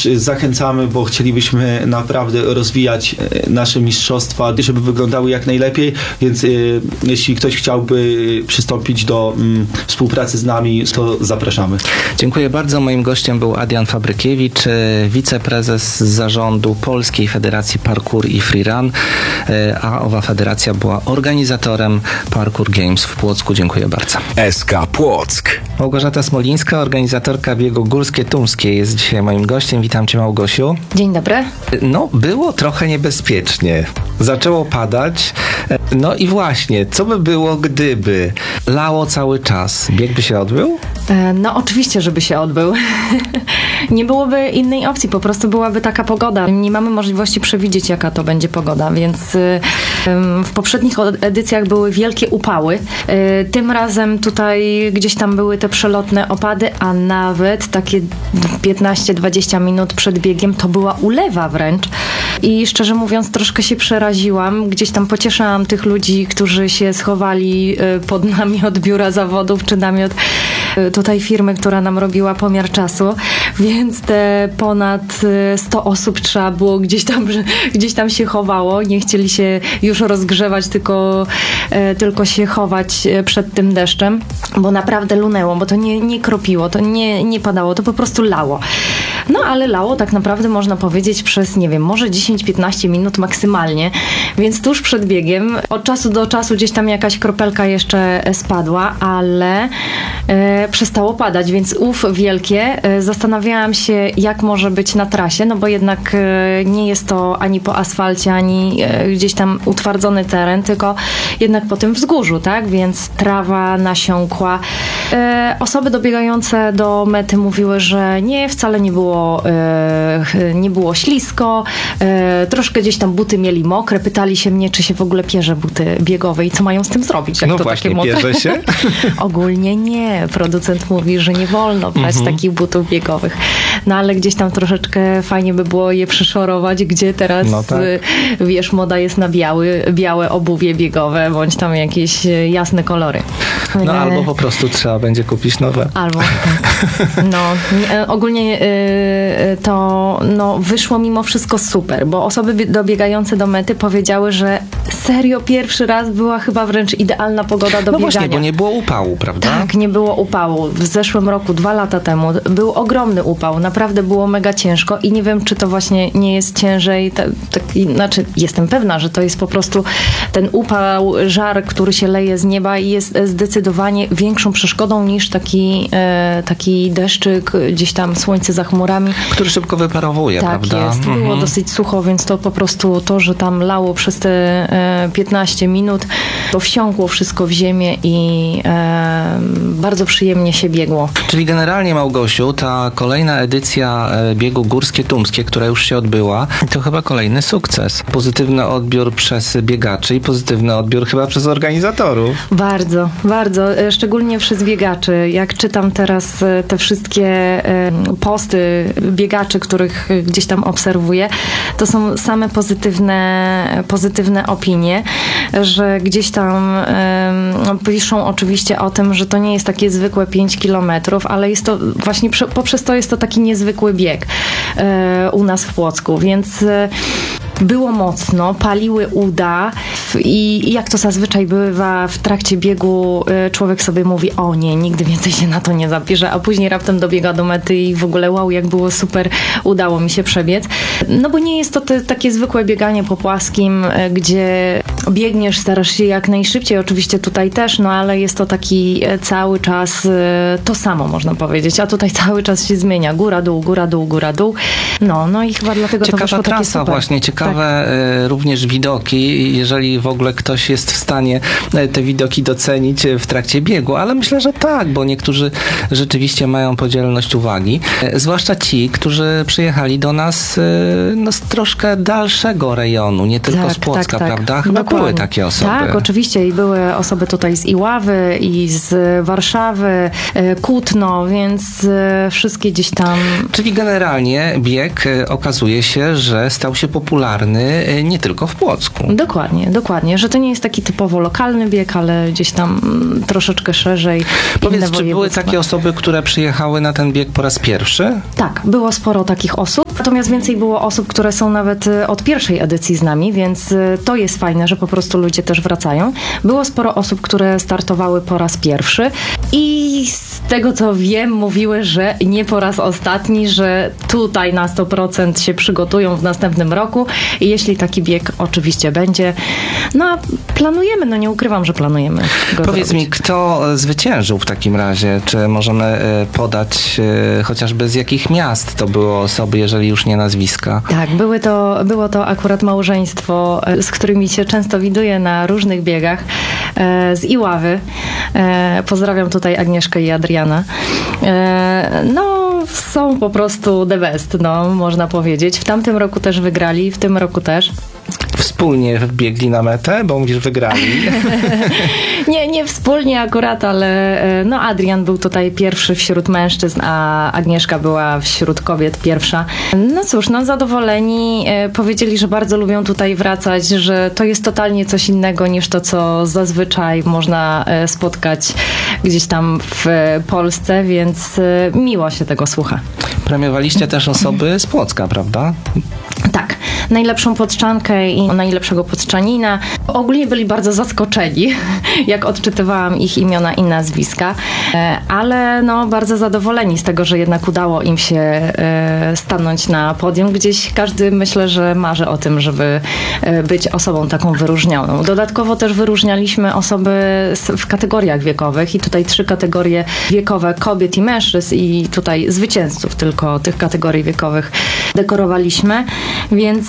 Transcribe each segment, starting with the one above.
też zachęcamy, bo chcielibyśmy naprawdę rozwijać nasze mistrzostwa, żeby wyglądały jak najlepiej, więc jeśli ktoś chciałby przystąpić do współpracy z nami, to zapraszamy. Dziękuję bardzo. Moim gościem był Adrian Fabrykiewicz, wiceprezes zarządu Polskiej Federacji Parkour i Freerun, a owa federacja była organizatorem Parkour Games w Płocku. Dziękuję bardzo. SK Płock. Małgorzata Smolińska, organizatorka biegu Górskie Tumskie, jest dzisiaj moim gościem. Witam Cię, Małgosiu. Dzień dobry. No, było trochę niebezpiecznie. Zaczęło padać. No i właśnie, co by było, gdyby lało cały czas? Bieg by się odbył? No oczywiście, żeby się odbył. Nie byłoby innej opcji, po prostu byłaby taka pogoda. Nie mamy możliwości przewidzieć, jaka to będzie pogoda, więc w poprzednich edycjach były wielkie upały. Tym razem tutaj gdzieś tam były te przelotne opady, a nawet takie 15-20 minut przed biegiem to była ulewa wręcz. I szczerze mówiąc, troszkę się przeraziłam. Gdzieś tam pocieszałam tych ludzi, którzy się schowali pod namiot biura zawodów, czy namiot tutaj firmy, która nam robiła pomiar czasu, więc te ponad 100 osób trzeba było gdzieś tam się chowało. Nie chcieli się już rozgrzewać, tylko się chować przed tym deszczem, bo naprawdę lunęło, bo to nie kropiło, to nie padało, to po prostu lało. No ale lało tak naprawdę można powiedzieć przez, nie wiem, może 10-15 minut maksymalnie, więc tuż przed biegiem od czasu do czasu gdzieś tam jakaś kropelka jeszcze spadła, ale przestało padać, więc wielkie. Zastanawiałam się, jak może być na trasie, no bo jednak nie jest to ani po asfalcie, ani gdzieś tam utwardzony teren, tylko jednak po tym wzgórzu, tak? Więc trawa nasiąkła. Osoby dobiegające do mety mówiły, że nie, wcale nie było ślisko. Troszkę gdzieś tam buty mieli mokre. Pytali się mnie, czy się w ogóle pierze buty biegowe i co mają z tym zrobić. Jak no to właśnie, takie mokre? pierze się? Ogólnie nie. Producent mówi, że nie wolno brać takich butów biegowych. No ale gdzieś tam troszeczkę fajnie by było je przyszorować, gdzie teraz, no tak. Wiesz, moda jest na białe obuwie biegowe, bądź tam jakieś jasne kolory. No albo po prostu trzeba będzie kupić nowe. Albo, tak. No, ogólnie to wyszło mimo wszystko super, bo osoby dobiegające do mety powiedziały, że serio pierwszy raz była chyba wręcz idealna pogoda do biegania. No właśnie, bo nie było upału, prawda? Tak, nie było upału. W zeszłym roku, 2 lata temu, był ogromny upał. Naprawdę było mega ciężko i nie wiem, czy to właśnie nie jest ciężej. Znaczy, jestem pewna, że to jest po prostu ten upał, żar, który się leje z nieba i jest zdecydowanie większą przeszkodą niż taki deszczyk, gdzieś tam słońce za chmurami. Który szybko wyparowuje, tak, prawda? Tak jest. Było dosyć sucho, więc to po prostu to, że tam lało przez te 15 minut, to wsiąkło wszystko w ziemię i bardzo przyjemnie się biegło. Czyli generalnie, Małgosiu, ta kolejna edycja biegu Górskie Tumskie, która już się odbyła, to chyba kolejny sukces. Pozytywny odbiór przez biegaczy i pozytywny odbiór chyba przez organizatorów. Bardzo, bardzo. Szczególnie przez biegaczy. Jak czytam teraz te wszystkie posty biegaczy, których gdzieś tam obserwuję, to są same pozytywne opinie, że gdzieś tam piszą oczywiście o tym, że to nie jest takie zwykłe 5 kilometrów, ale jest to właśnie poprzez to jest to taki niezwykły bieg u nas w Płocku, więc było mocno, paliły uda i jak to zazwyczaj bywa w trakcie biegu, człowiek sobie mówi, o nie, nigdy więcej się na to nie zabierze, a później raptem dobiega do mety i w ogóle wow, jak było super, udało mi się przebiec. No bo nie jest to takie zwykłe bieganie po płaskim, gdzie biegniesz, starasz się jak najszybciej, oczywiście tutaj też, no ale jest to taki cały czas to samo, można powiedzieć, a tutaj cały czas się zmienia, góra, dół, góra, dół, góra, dół. No i chyba dlatego ciekawa to wyszło takie super. Właśnie, ciekawe również widoki, jeżeli w ogóle ktoś jest w stanie te widoki docenić w trakcie biegu, ale myślę, że tak, bo niektórzy rzeczywiście mają podzielność uwagi, zwłaszcza ci, którzy przyjechali do nas z troszkę dalszego rejonu, nie tylko z Płocka, prawda? Chyba dokładnie. Były takie osoby. Tak, oczywiście i były osoby tutaj z Iławy i z Warszawy, Kutno, więc wszystkie gdzieś tam... Czyli generalnie bieg okazuje się, że stał się popularny nie tylko w Płocku. Dokładnie, że to nie jest taki typowo lokalny bieg, ale gdzieś tam troszeczkę szerzej. Powiedz, czy były takie osoby, które przyjechały na ten bieg po raz pierwszy? Tak, było sporo takich osób. Natomiast więcej było osób, które są nawet od pierwszej edycji z nami, więc to jest fajne, że po prostu ludzie też wracają. Było sporo osób, które startowały po raz pierwszy i z tego co wiem, mówiły, że nie po raz ostatni, że tutaj na 100% się przygotują w następnym roku i jeśli taki bieg oczywiście będzie, no planujemy, no nie ukrywam, że planujemy go Powiedz zrobić. mi, kto zwyciężył w takim razie? Czy możemy podać chociażby z jakich miast to były osoby, jeżeli już nie nazwiska? Tak, było to akurat małżeństwo, z którymi się często widuję na różnych biegach, z Iławy. Pozdrawiam tutaj Agnieszkę i Adriana. No, są po prostu the best, no, można powiedzieć. W tamtym roku też wygrali, w tym roku też. Wspólnie wbiegli na metę, bo mówisz, wygrali. Nie wspólnie akurat, ale no Adrian był tutaj pierwszy wśród mężczyzn, a Agnieszka była wśród kobiet pierwsza. No cóż, no zadowoleni, powiedzieli, że bardzo lubią tutaj wracać, że to jest totalnie coś innego niż to, co zazwyczaj można spotkać gdzieś tam w Polsce, więc miło się tego słucha. Premiowaliście też osoby z Płocka, prawda? Tak, najlepszą podszczankę i najlepszego podszczanina. Ogólnie byli bardzo zaskoczeni, jak odczytywałam ich imiona i nazwiska, ale no bardzo zadowoleni z tego, że jednak udało im się stanąć na podium. Gdzieś każdy, myślę, że marzy o tym, żeby być osobą taką wyróżnioną. Dodatkowo też wyróżnialiśmy osoby w kategoriach wiekowych i tutaj 3 kategorie wiekowe kobiet i mężczyzn i tutaj zwycięzców tylko tych kategorii wiekowych dekorowaliśmy, więc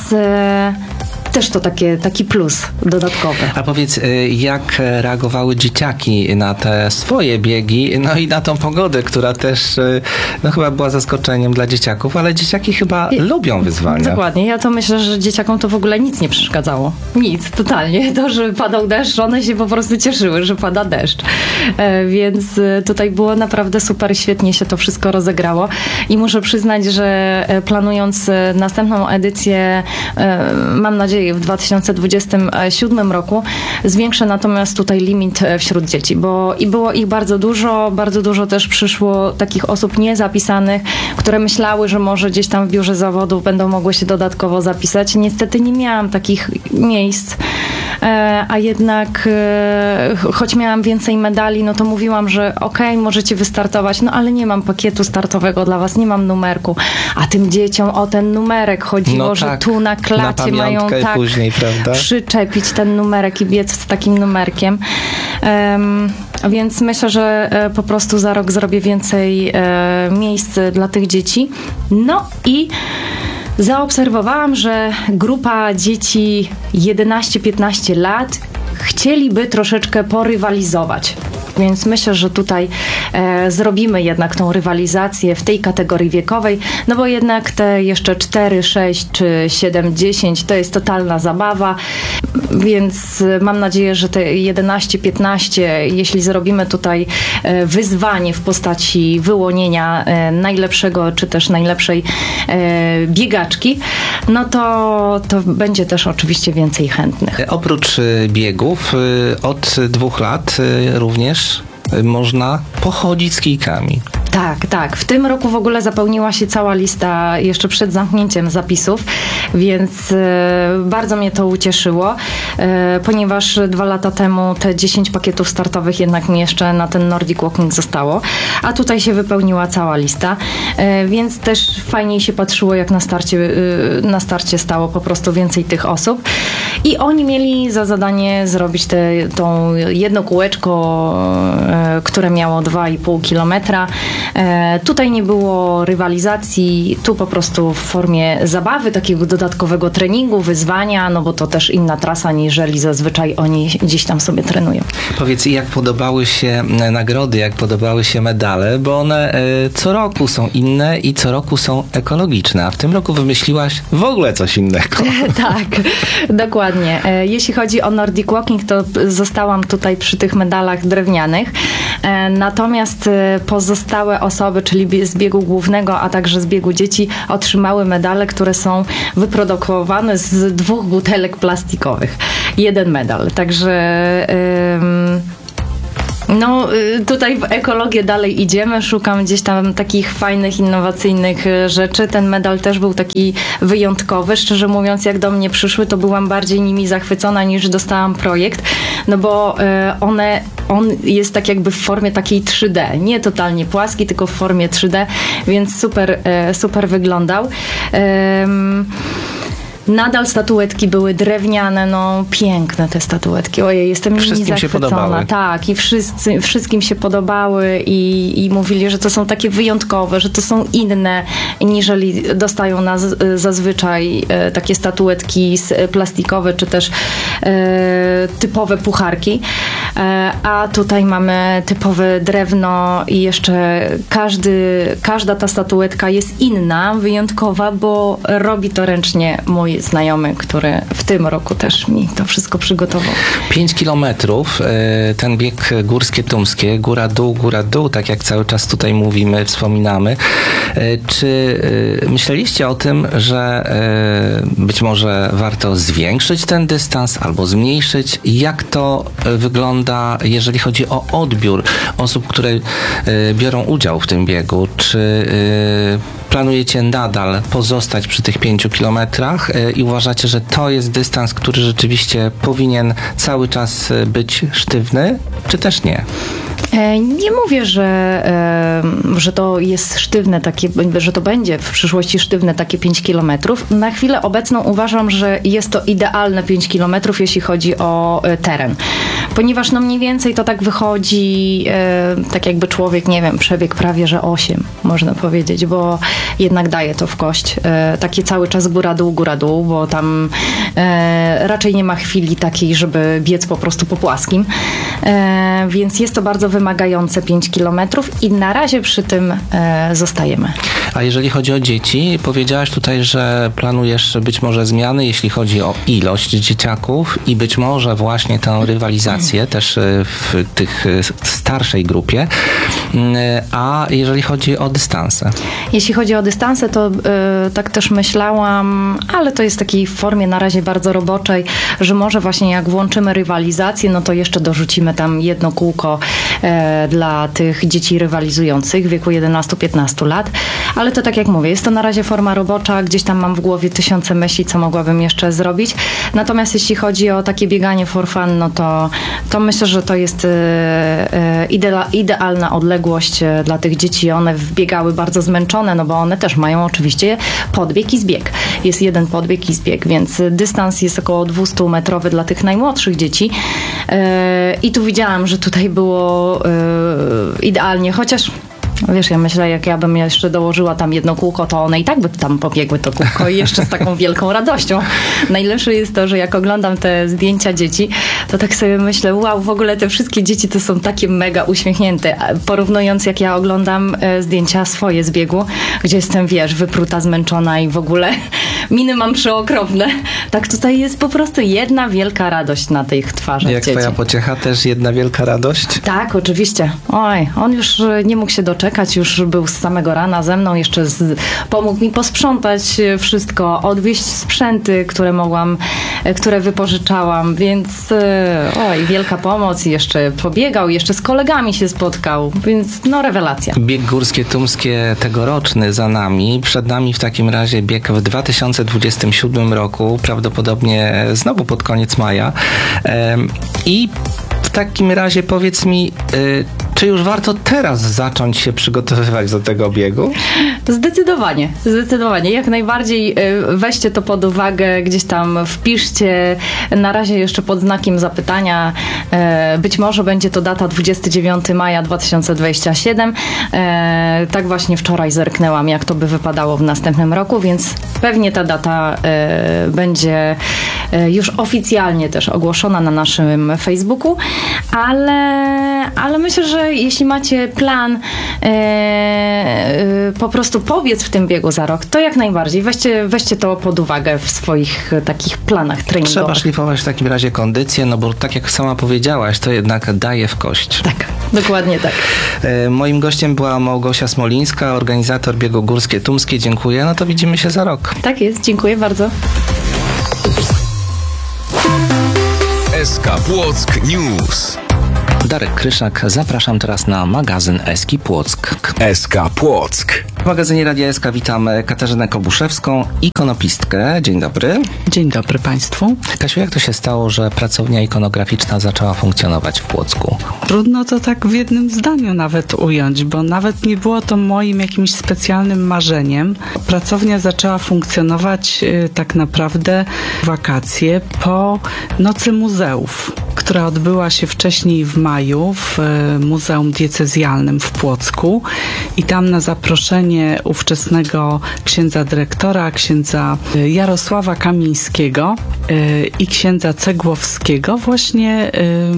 też to taki plus dodatkowy. A powiedz, jak reagowały dzieciaki na te swoje biegi, no i na tą pogodę, która też no chyba była zaskoczeniem dla dzieciaków, ale dzieciaki chyba lubią wyzwania. Dokładnie. Ja to myślę, że dzieciakom to w ogóle nic nie przeszkadzało. Nic, totalnie. To, że padał deszcz, one się po prostu cieszyły, że pada deszcz. Więc tutaj było naprawdę super, świetnie się to wszystko rozegrało i muszę przyznać, że planując następną edycję, mam nadzieję w 2027 roku, zwiększę natomiast tutaj limit wśród dzieci, bo i było ich bardzo dużo też przyszło takich osób niezapisanych, które myślały, że może gdzieś tam w biurze zawodów będą mogły się dodatkowo zapisać. Niestety nie miałam takich miejsc, a jednak choć miałam więcej medali, no to mówiłam, że okej, możecie wystartować, no ale nie mam pakietu startowego dla was, nie mam numerku, a tym dzieciom o ten numerek chodziło, No że tak, tu na klacie na mają tak później, prawda? przyczepić ten numerek i biec z takim numerkiem. Więc myślę, że po prostu za rok zrobię więcej miejsc dla tych dzieci. No i zaobserwowałam, że grupa dzieci 11-15 lat chcieliby troszeczkę porywalizować. Więc myślę, że tutaj zrobimy jednak tą rywalizację w tej kategorii wiekowej, no bo jednak te jeszcze 4, 6 czy 7, 10 to jest totalna zabawa, więc mam nadzieję, że te 11, 15, jeśli zrobimy tutaj wyzwanie w postaci wyłonienia najlepszego czy też najlepszej biegaczki, no to będzie też oczywiście więcej chętnych. Oprócz biegów od 2 lat również można pochodzić z kijkami. Tak. W tym roku w ogóle zapełniła się cała lista jeszcze przed zamknięciem zapisów, więc bardzo mnie to ucieszyło, ponieważ 2 lata temu te 10 pakietów startowych jednak mi jeszcze na ten Nordic Walking zostało, a tutaj się wypełniła cała lista, więc też fajniej się patrzyło, jak na starcie stało po prostu więcej tych osób i oni mieli za zadanie zrobić tą jedno kółeczko, które miało 2,5 kilometra. Tutaj nie było rywalizacji, tu po prostu w formie zabawy, takiego dodatkowego treningu, wyzwania, no bo to też inna trasa, niżeli zazwyczaj oni gdzieś tam sobie trenują. Powiedz, jak podobały się nagrody, jak podobały się medale, bo one co roku są inne i co roku są ekologiczne, a w tym roku wymyśliłaś w ogóle coś innego. Tak, dokładnie. Jeśli chodzi o Nordic Walking, to zostałam tutaj przy tych medalach drewnianych, natomiast pozostałe osoby, czyli z biegu głównego, a także z biegu dzieci, otrzymały medale, które są wyprodukowane z 2 butelek plastikowych. 1 medal. Także No tutaj w ekologię dalej idziemy, szukam gdzieś tam takich fajnych, innowacyjnych rzeczy. Ten medal też był taki wyjątkowy. Szczerze mówiąc, jak do mnie przyszły, to byłam bardziej nimi zachwycona niż dostałam projekt, no bo on jest tak jakby w formie takiej 3D, nie totalnie płaski, tylko w formie 3D, więc super wyglądał. Nadal statuetki były drewniane, no piękne te statuetki. Ojej, jestem nimi Wszystkim się zachwycona. podobały. Tak, i wszystkim się podobały i mówili, że to są takie wyjątkowe, że to są inne, niżeli dostają zazwyczaj takie statuetki plastikowe, czy też typowe pucharki. A tutaj mamy typowe drewno i jeszcze każda ta statuetka jest inna, wyjątkowa, bo robi to ręcznie mój znajomy, który w tym roku też mi to wszystko przygotował. 5 kilometrów, ten bieg Górskie Tumskie, góra, dół, tak jak cały czas tutaj mówimy, wspominamy. Czy myśleliście o tym, że być może warto zwiększyć ten dystans albo zmniejszyć? Jak to wygląda, jeżeli chodzi o odbiór osób, które biorą udział w tym biegu? Czy planujecie nadal pozostać przy tych 5 kilometrach i uważacie, że to jest dystans, który rzeczywiście powinien cały czas być sztywny, czy też nie? Nie mówię, że to jest sztywne takie, że to będzie w przyszłości sztywne takie 5 kilometrów. Na chwilę obecną uważam, że jest to idealne 5 kilometrów, jeśli chodzi o teren. Ponieważ no mniej więcej to tak wychodzi, tak jakby człowiek, nie wiem, przebiegł prawie że 8, można powiedzieć, bo jednak daje to w kość. Takie cały czas góra dół, bo tam raczej nie ma chwili takiej, żeby biec po prostu po płaskim. Więc jest to bardzo wymagające 5 kilometrów i na razie przy tym zostajemy. A jeżeli chodzi o dzieci, powiedziałaś tutaj, że planujesz być może zmiany, jeśli chodzi o ilość dzieciaków i być może właśnie tę rywalizację też w tych starszej grupie. A jeżeli chodzi o dystanse? Jeśli chodzi o dystanse, to tak też myślałam, ale to jest w takiej formie na razie bardzo roboczej, że może właśnie jak włączymy rywalizację, no to jeszcze dorzucimy tam jedno kółko dla tych dzieci rywalizujących w wieku 11-15 lat, ale to tak jak mówię, jest to na razie forma robocza, gdzieś tam mam w głowie tysiące myśli, co mogłabym jeszcze zrobić. Natomiast jeśli chodzi o takie bieganie for fun, no to myślę, że to jest idealna odległość dla tych dzieci. One wbiegały bardzo zmęczone, no bo one też mają oczywiście podbieg i zbieg. Jest jeden podbieg i zbieg, więc dystans jest około 200-metrowy dla tych najmłodszych dzieci. I tu widziałam, że tutaj było idealnie, chociaż wiesz, ja myślę, jak ja bym jeszcze dołożyła tam jedno kółko, to one i tak by tam pobiegły to kółko i jeszcze z taką wielką radością. Najlepsze jest to, że jak oglądam te zdjęcia dzieci, to tak sobie myślę, wow, w ogóle te wszystkie dzieci to są takie mega uśmiechnięte. Porównując, jak ja oglądam zdjęcia swoje z biegu, gdzie jestem, wiesz, wypruta, zmęczona i w ogóle miny mam przeokropne. Tak tutaj jest po prostu jedna wielka radość na tych twarzach Jak dzieci. twoja pociecha, też jedna wielka radość? Tak, oczywiście. Oj, on już nie mógł się doczekać, już był z samego rana ze mną, jeszcze pomógł mi posprzątać wszystko, odwieźć sprzęty, które wypożyczałam, więc wielka pomoc i jeszcze pobiegał, jeszcze z kolegami się spotkał, więc no rewelacja. Bieg Górskie Tumskie tegoroczny za nami, przed nami w takim razie bieg w 2027 roku, prawdopodobnie znowu pod koniec maja. I w takim razie powiedz mi, czy już warto teraz zacząć się przygotowywać do tego biegu? Zdecydowanie. Jak najbardziej weźcie to pod uwagę, gdzieś tam wpiszcie, na razie jeszcze pod znakiem zapytania. Być może będzie to data 29 maja 2027. Tak właśnie wczoraj zerknęłam, jak to by wypadało w następnym roku, więc pewnie ta data będzie już oficjalnie też ogłoszona na naszym Facebooku, ale myślę, że jeśli macie plan po prostu pobiec w tym biegu za rok, to jak najbardziej weźcie to pod uwagę w swoich takich planach treningowych. Trzeba szlifować w takim razie kondycję, no bo tak jak sama powiedziałaś, to jednak daje w kość. Tak, dokładnie tak. Moim gościem była Małgosia Smolińska, organizator biegu Górskie Tumskie. Dziękuję, no to widzimy się za rok. Tak jest, dziękuję bardzo. SK Płock News. Darek Kryszak, zapraszam teraz na magazyn Eski Płock. SK Płock. W magazynie Radia SK witam Katarzynę Kobuszewską, ikonopistkę. Dzień dobry. Dzień dobry Państwu. Kasiu, jak to się stało, że pracownia ikonograficzna zaczęła funkcjonować w Płocku? Trudno to tak w jednym zdaniu nawet ująć, bo nawet nie było to moim jakimś specjalnym marzeniem. Pracownia zaczęła funkcjonować tak naprawdę w wakacje po Nocy Muzeów, która odbyła się wcześniej w maju w Muzeum Diecezjalnym w Płocku i tam na zaproszenie ówczesnego księdza dyrektora, księdza Jarosława Kamińskiego i księdza Cegłowskiego właśnie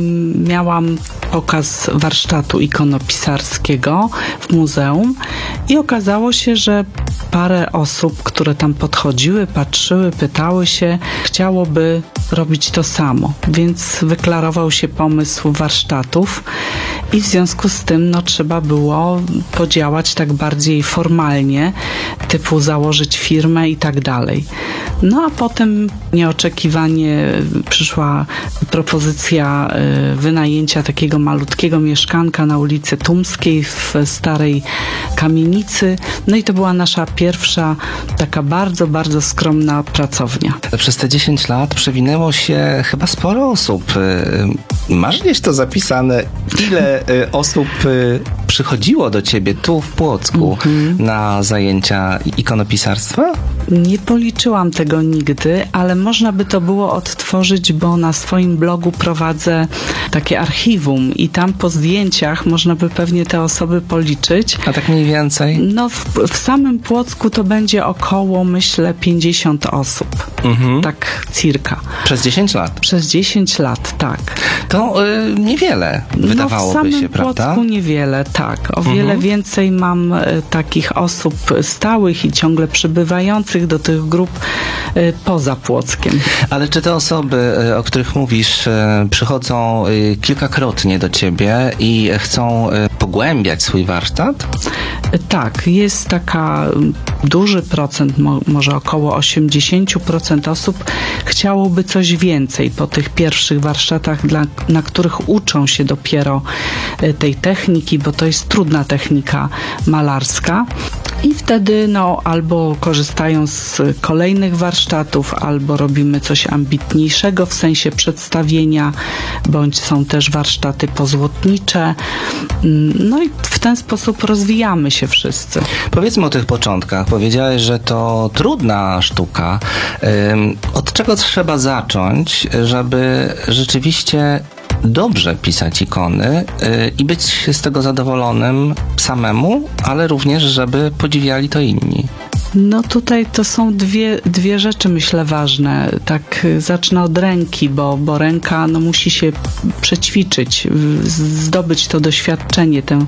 miałam pokaz warsztatu ikonopisarskiego w muzeum i okazało się, że parę osób, które tam podchodziły, patrzyły, pytały się, chciałoby robić to samo, więc wyklarował się pomysł warsztatów i w związku z tym trzeba było podziałać tak bardziej formalnie, typu założyć firmę i tak dalej. No a potem nieoczekiwanie przyszła propozycja wynajęcia takiego malutkiego mieszkanka na ulicy Tumskiej w starej kamienicy. No i to była nasza pierwsza taka bardzo, bardzo skromna pracownia. Przez te 10 lat przewinęło się chyba sporo osób. Masz gdzieś to zapisane, ile osób przychodziło do ciebie tu w Płocku na zajęcia ikonopisarstwa? Nie policzyłam tego nigdy, ale można by to było odtworzyć, bo na swoim blogu prowadzę takie archiwum i tam po zdjęciach można by pewnie te osoby policzyć. A tak mniej więcej? No w samym Płocku to będzie około, myślę, 50 osób. Tak circa. Przez 10 lat? Przez 10 lat, tak. To niewiele wydawałoby się, prawda? W samym Płocku niewiele, tak. O wiele więcej mam takich osób stałych i ciągle przybywających do tych grup poza Płockiem. Ale czy te osoby, o których mówisz, przychodzą kilkakrotnie do ciebie i chcą pogłębiać swój warsztat? Tak, jest taka duży procent, może około 80% osób chciałoby coś więcej po tych pierwszych warsztatach, na których uczą się dopiero tej techniki, bo to jest trudna technika malarska. I wtedy albo korzystają z kolejnych warsztatów, albo robimy coś ambitniejszego w sensie przedstawienia, bądź są też warsztaty pozłotnicze. No i w ten sposób rozwijamy się wszyscy. Powiedzmy o tych początkach. Powiedziałeś, że to trudna sztuka. Od czego trzeba zacząć, żeby rzeczywiście dobrze pisać ikony i być z tego zadowolonym samemu, ale również, żeby podziwiali to inni? No tutaj to są dwie rzeczy, myślę, ważne. Tak zacznę od ręki, bo ręka musi się przećwiczyć, zdobyć to doświadczenie, tę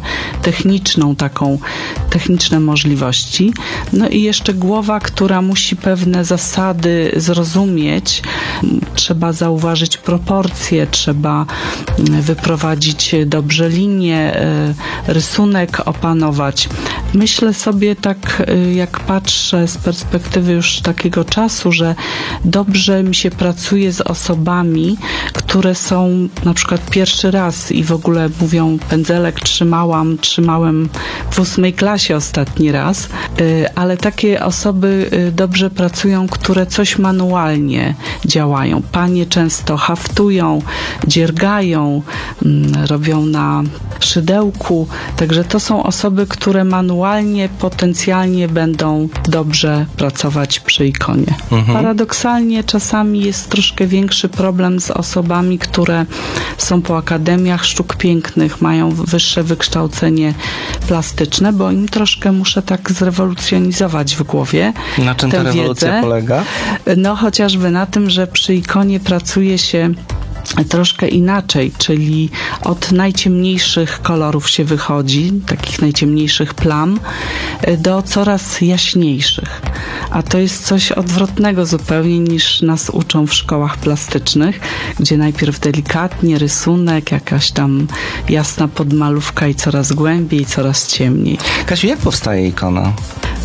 techniczne możliwości. No i jeszcze głowa, która musi pewne zasady zrozumieć. Trzeba zauważyć proporcje, trzeba wyprowadzić dobrze linię, rysunek opanować. Myślę sobie tak, jak patrzę z perspektywy już takiego czasu, że dobrze mi się pracuje z osobami, które są na przykład pierwszy raz i w ogóle mówią, pędzelek trzymałem w 8 klasie ostatni raz, ale takie osoby dobrze pracują, które coś manualnie działają. Panie często haftują, dziergają, robią na szydełku, także to są osoby, które manualnie, potencjalnie będą dobrze pracować przy ikonie. Paradoksalnie czasami jest troszkę większy problem z osobami, które są po akademiach sztuk pięknych, mają wyższe wykształcenie plastyczne, bo im troszkę muszę tak zrewolucjonizować w głowie. Na czym ta rewolucja polega? No chociażby na tym, że przy ikonie pracuje się troszkę inaczej, czyli od najciemniejszych kolorów się wychodzi, takich najciemniejszych plam, do coraz jaśniejszych. A to jest coś odwrotnego zupełnie niż nas uczą w szkołach plastycznych, gdzie najpierw delikatnie rysunek, jakaś tam jasna podmalówka i coraz głębiej, coraz ciemniej. Kasiu, jak powstaje ikona?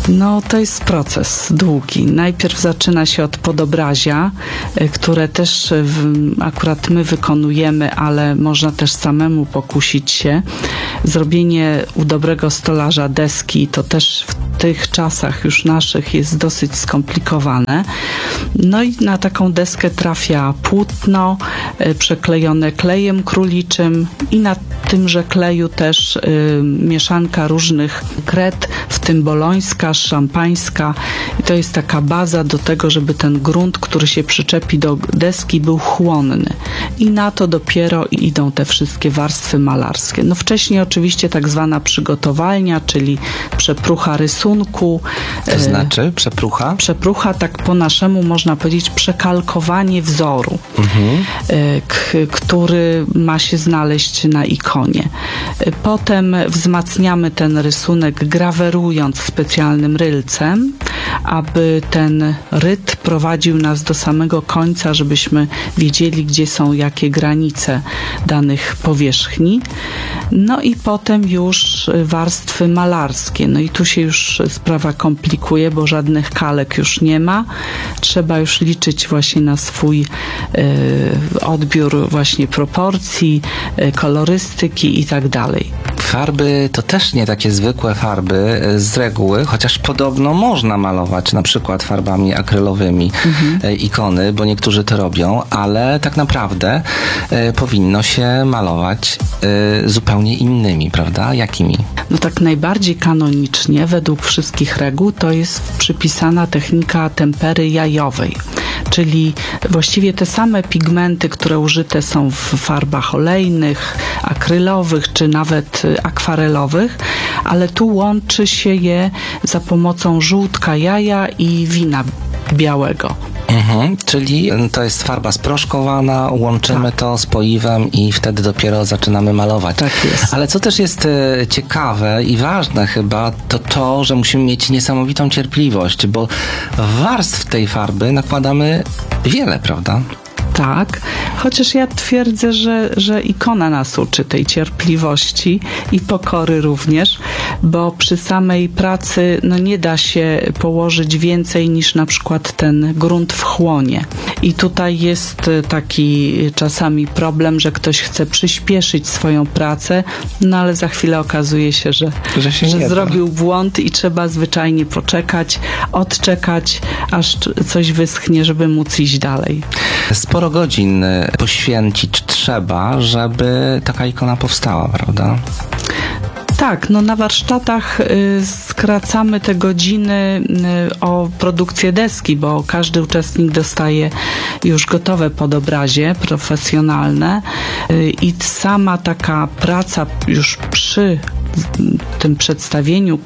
No to jest proces długi. Najpierw zaczyna się od podobrazia, które też akurat my wykonujemy, ale można też samemu pokusić się. Zrobienie u dobrego stolarza deski to też w tych czasach już naszych jest dosyć skomplikowane. No i na taką deskę trafia płótno przeklejone klejem króliczym i na tymże kleju też mieszanka różnych kret, w tym bolońska, szampańska. I to jest taka baza do tego, żeby ten grunt, który się przyczepi do deski, był chłonny. I na to dopiero idą te wszystkie warstwy malarskie. No wcześniej oczywiście tak zwana przygotowalnia, czyli przeprucha rysunku. To znaczy przeprucha? Przeprucha, tak po naszemu można powiedzieć przekalkowanie wzoru, który ma się znaleźć na ikonie. Potem wzmacniamy ten rysunek grawerując specjalnym rylcem, aby ten ryt prowadził nas do samego końca, żebyśmy wiedzieli, gdzie są jakie granice danych powierzchni. No i potem już warstwy malarskie. No i tu się już sprawa komplikuje, bo żadnych kalek już nie ma. Trzeba już liczyć właśnie na swój odbiór właśnie proporcji, kolorystyki i tak dalej. Farby to też nie takie zwykłe farby z reguły, chociaż podobno można malować na przykład farbami akrylowymi ikony, bo niektórzy to robią, ale tak naprawdę powinno się malować zupełnie innymi, prawda? Jakimi? No tak najbardziej kanonicznie, według wszystkich reguł, to jest przypisana technika tempery jajowej, czyli właściwie te same pigmenty, które użyte są w farbach olejnych, akrylowych, czy nawet akwarelowych, ale tu łączy się je za pomocą żółtka jaja i wina białego. Czyli to jest farba sproszkowana, łączymy to z poiwem i wtedy dopiero zaczynamy malować. Tak jest. Ale co też jest ciekawe i ważne chyba, to, że musimy mieć niesamowitą cierpliwość, bo warstw tej farby nakładamy wiele, prawda? Tak, chociaż ja twierdzę, że ikona nas uczy tej cierpliwości i pokory również, bo przy samej pracy nie da się położyć więcej niż na przykład ten grunt wchłonie. I tutaj jest taki czasami problem, że ktoś chce przyspieszyć swoją pracę, no ale za chwilę okazuje się, że zrobił błąd i trzeba zwyczajnie poczekać, odczekać, aż coś wyschnie, żeby móc iść dalej. Sporo godzin poświęcić trzeba, żeby taka ikona powstała, prawda? Tak, na warsztatach skracamy te godziny o produkcję deski, bo każdy uczestnik dostaje już gotowe podobrazie profesjonalne i sama taka praca już przy tym przedstawieniu,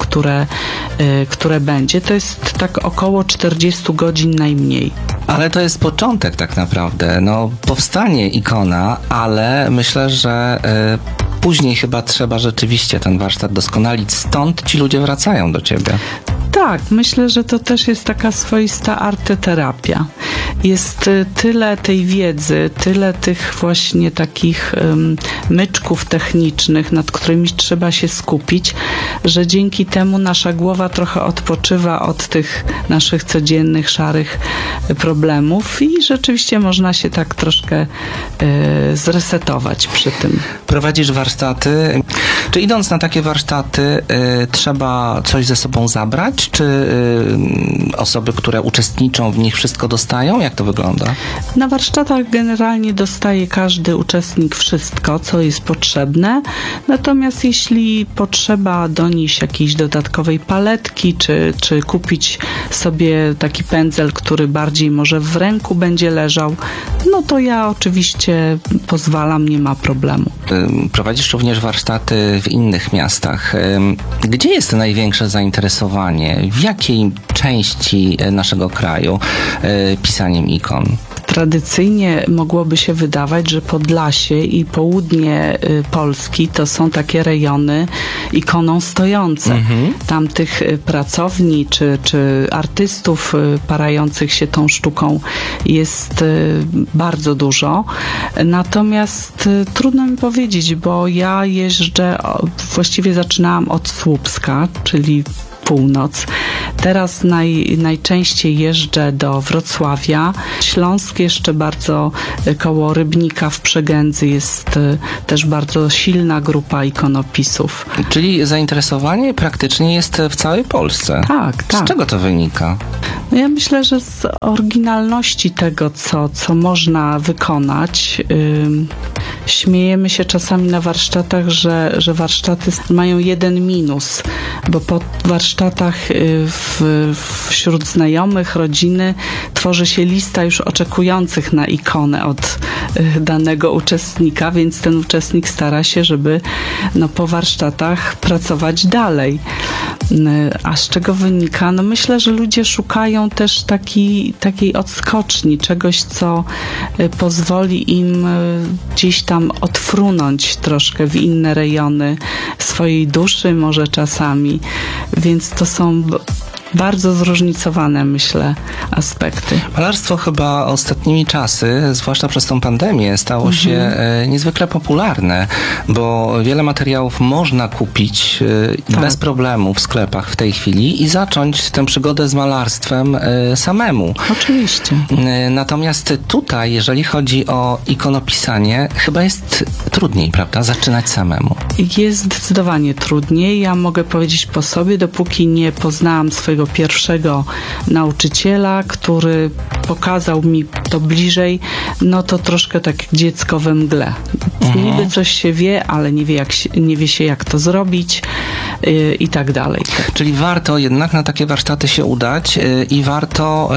które będzie, to jest tak około 40 godzin najmniej. Ale to jest początek tak naprawdę. Powstanie ikona, ale myślę, że później chyba trzeba rzeczywiście ten warsztat doskonalić. Stąd ci ludzie wracają do ciebie. Tak, myślę, że to też jest taka swoista arteterapia. Jest tyle tej wiedzy, tyle tych właśnie takich myczków technicznych, nad którymi trzeba się skupić, że dzięki temu nasza głowa trochę odpoczywa od tych naszych codziennych, szarych problemów i rzeczywiście można się tak troszkę zresetować przy tym. Prowadzisz warsztaty. Czy idąc na takie warsztaty trzeba coś ze sobą zabrać? Czy osoby, które uczestniczą w nich, wszystko dostają? Jak to wygląda? Na warsztatach generalnie dostaje każdy uczestnik wszystko, co jest potrzebne. Natomiast jeśli potrzeba donieść jakiejś dodatkowej paletki, czy kupić sobie taki pędzel, który bardziej może w ręku będzie leżał, to ja oczywiście pozwalam, nie ma problemu. Prowadzisz również warsztaty w innych miastach. Gdzie jest największe zainteresowanie? W jakiej części naszego kraju pisaniem ikon? Tradycyjnie mogłoby się wydawać, że Podlasie i południe Polski to są takie rejony ikoną stojące. Tam tych pracowni czy artystów parających się tą sztuką jest bardzo dużo. Natomiast trudno mi powiedzieć, bo ja jeżdżę, właściwie zaczynałam od Słupska, czyli północ. Teraz najczęściej jeżdżę do Wrocławia. Śląsk jeszcze bardzo koło Rybnika w Przegędzy jest też bardzo silna grupa ikonopisów. Czyli zainteresowanie praktycznie jest w całej Polsce. Tak, tak. Z czego to wynika? No ja myślę, że z oryginalności tego, co można wykonać. Śmiejemy się czasami na warsztatach, że warsztaty mają jeden minus, bo po warsztatach wśród znajomych, rodziny tworzy się lista już oczekujących na ikonę od danego uczestnika, więc ten uczestnik stara się, żeby po warsztatach pracować dalej. A z czego wynika? No myślę, że ludzie szukają też takiej odskoczni, czegoś, co pozwoli im gdzieś tam odfrunąć troszkę w inne rejony swojej duszy może czasami. Więc to są bardzo zróżnicowane, myślę, aspekty. Malarstwo chyba ostatnimi czasy, zwłaszcza przez tą pandemię, stało się niezwykle popularne, bo wiele materiałów można kupić bez problemu w sklepach w tej chwili i zacząć tę przygodę z malarstwem samemu. Oczywiście. Natomiast tutaj, jeżeli chodzi o ikonopisanie, chyba jest trudniej, prawda? Zaczynać samemu. Jest zdecydowanie trudniej. Ja mogę powiedzieć po sobie, dopóki nie poznałam swojego pierwszego nauczyciela, który pokazał mi to bliżej, no to troszkę tak dziecko we mgle. Niby coś się wie, ale nie wie się jak to zrobić i tak dalej. Czyli warto jednak na takie warsztaty się udać i warto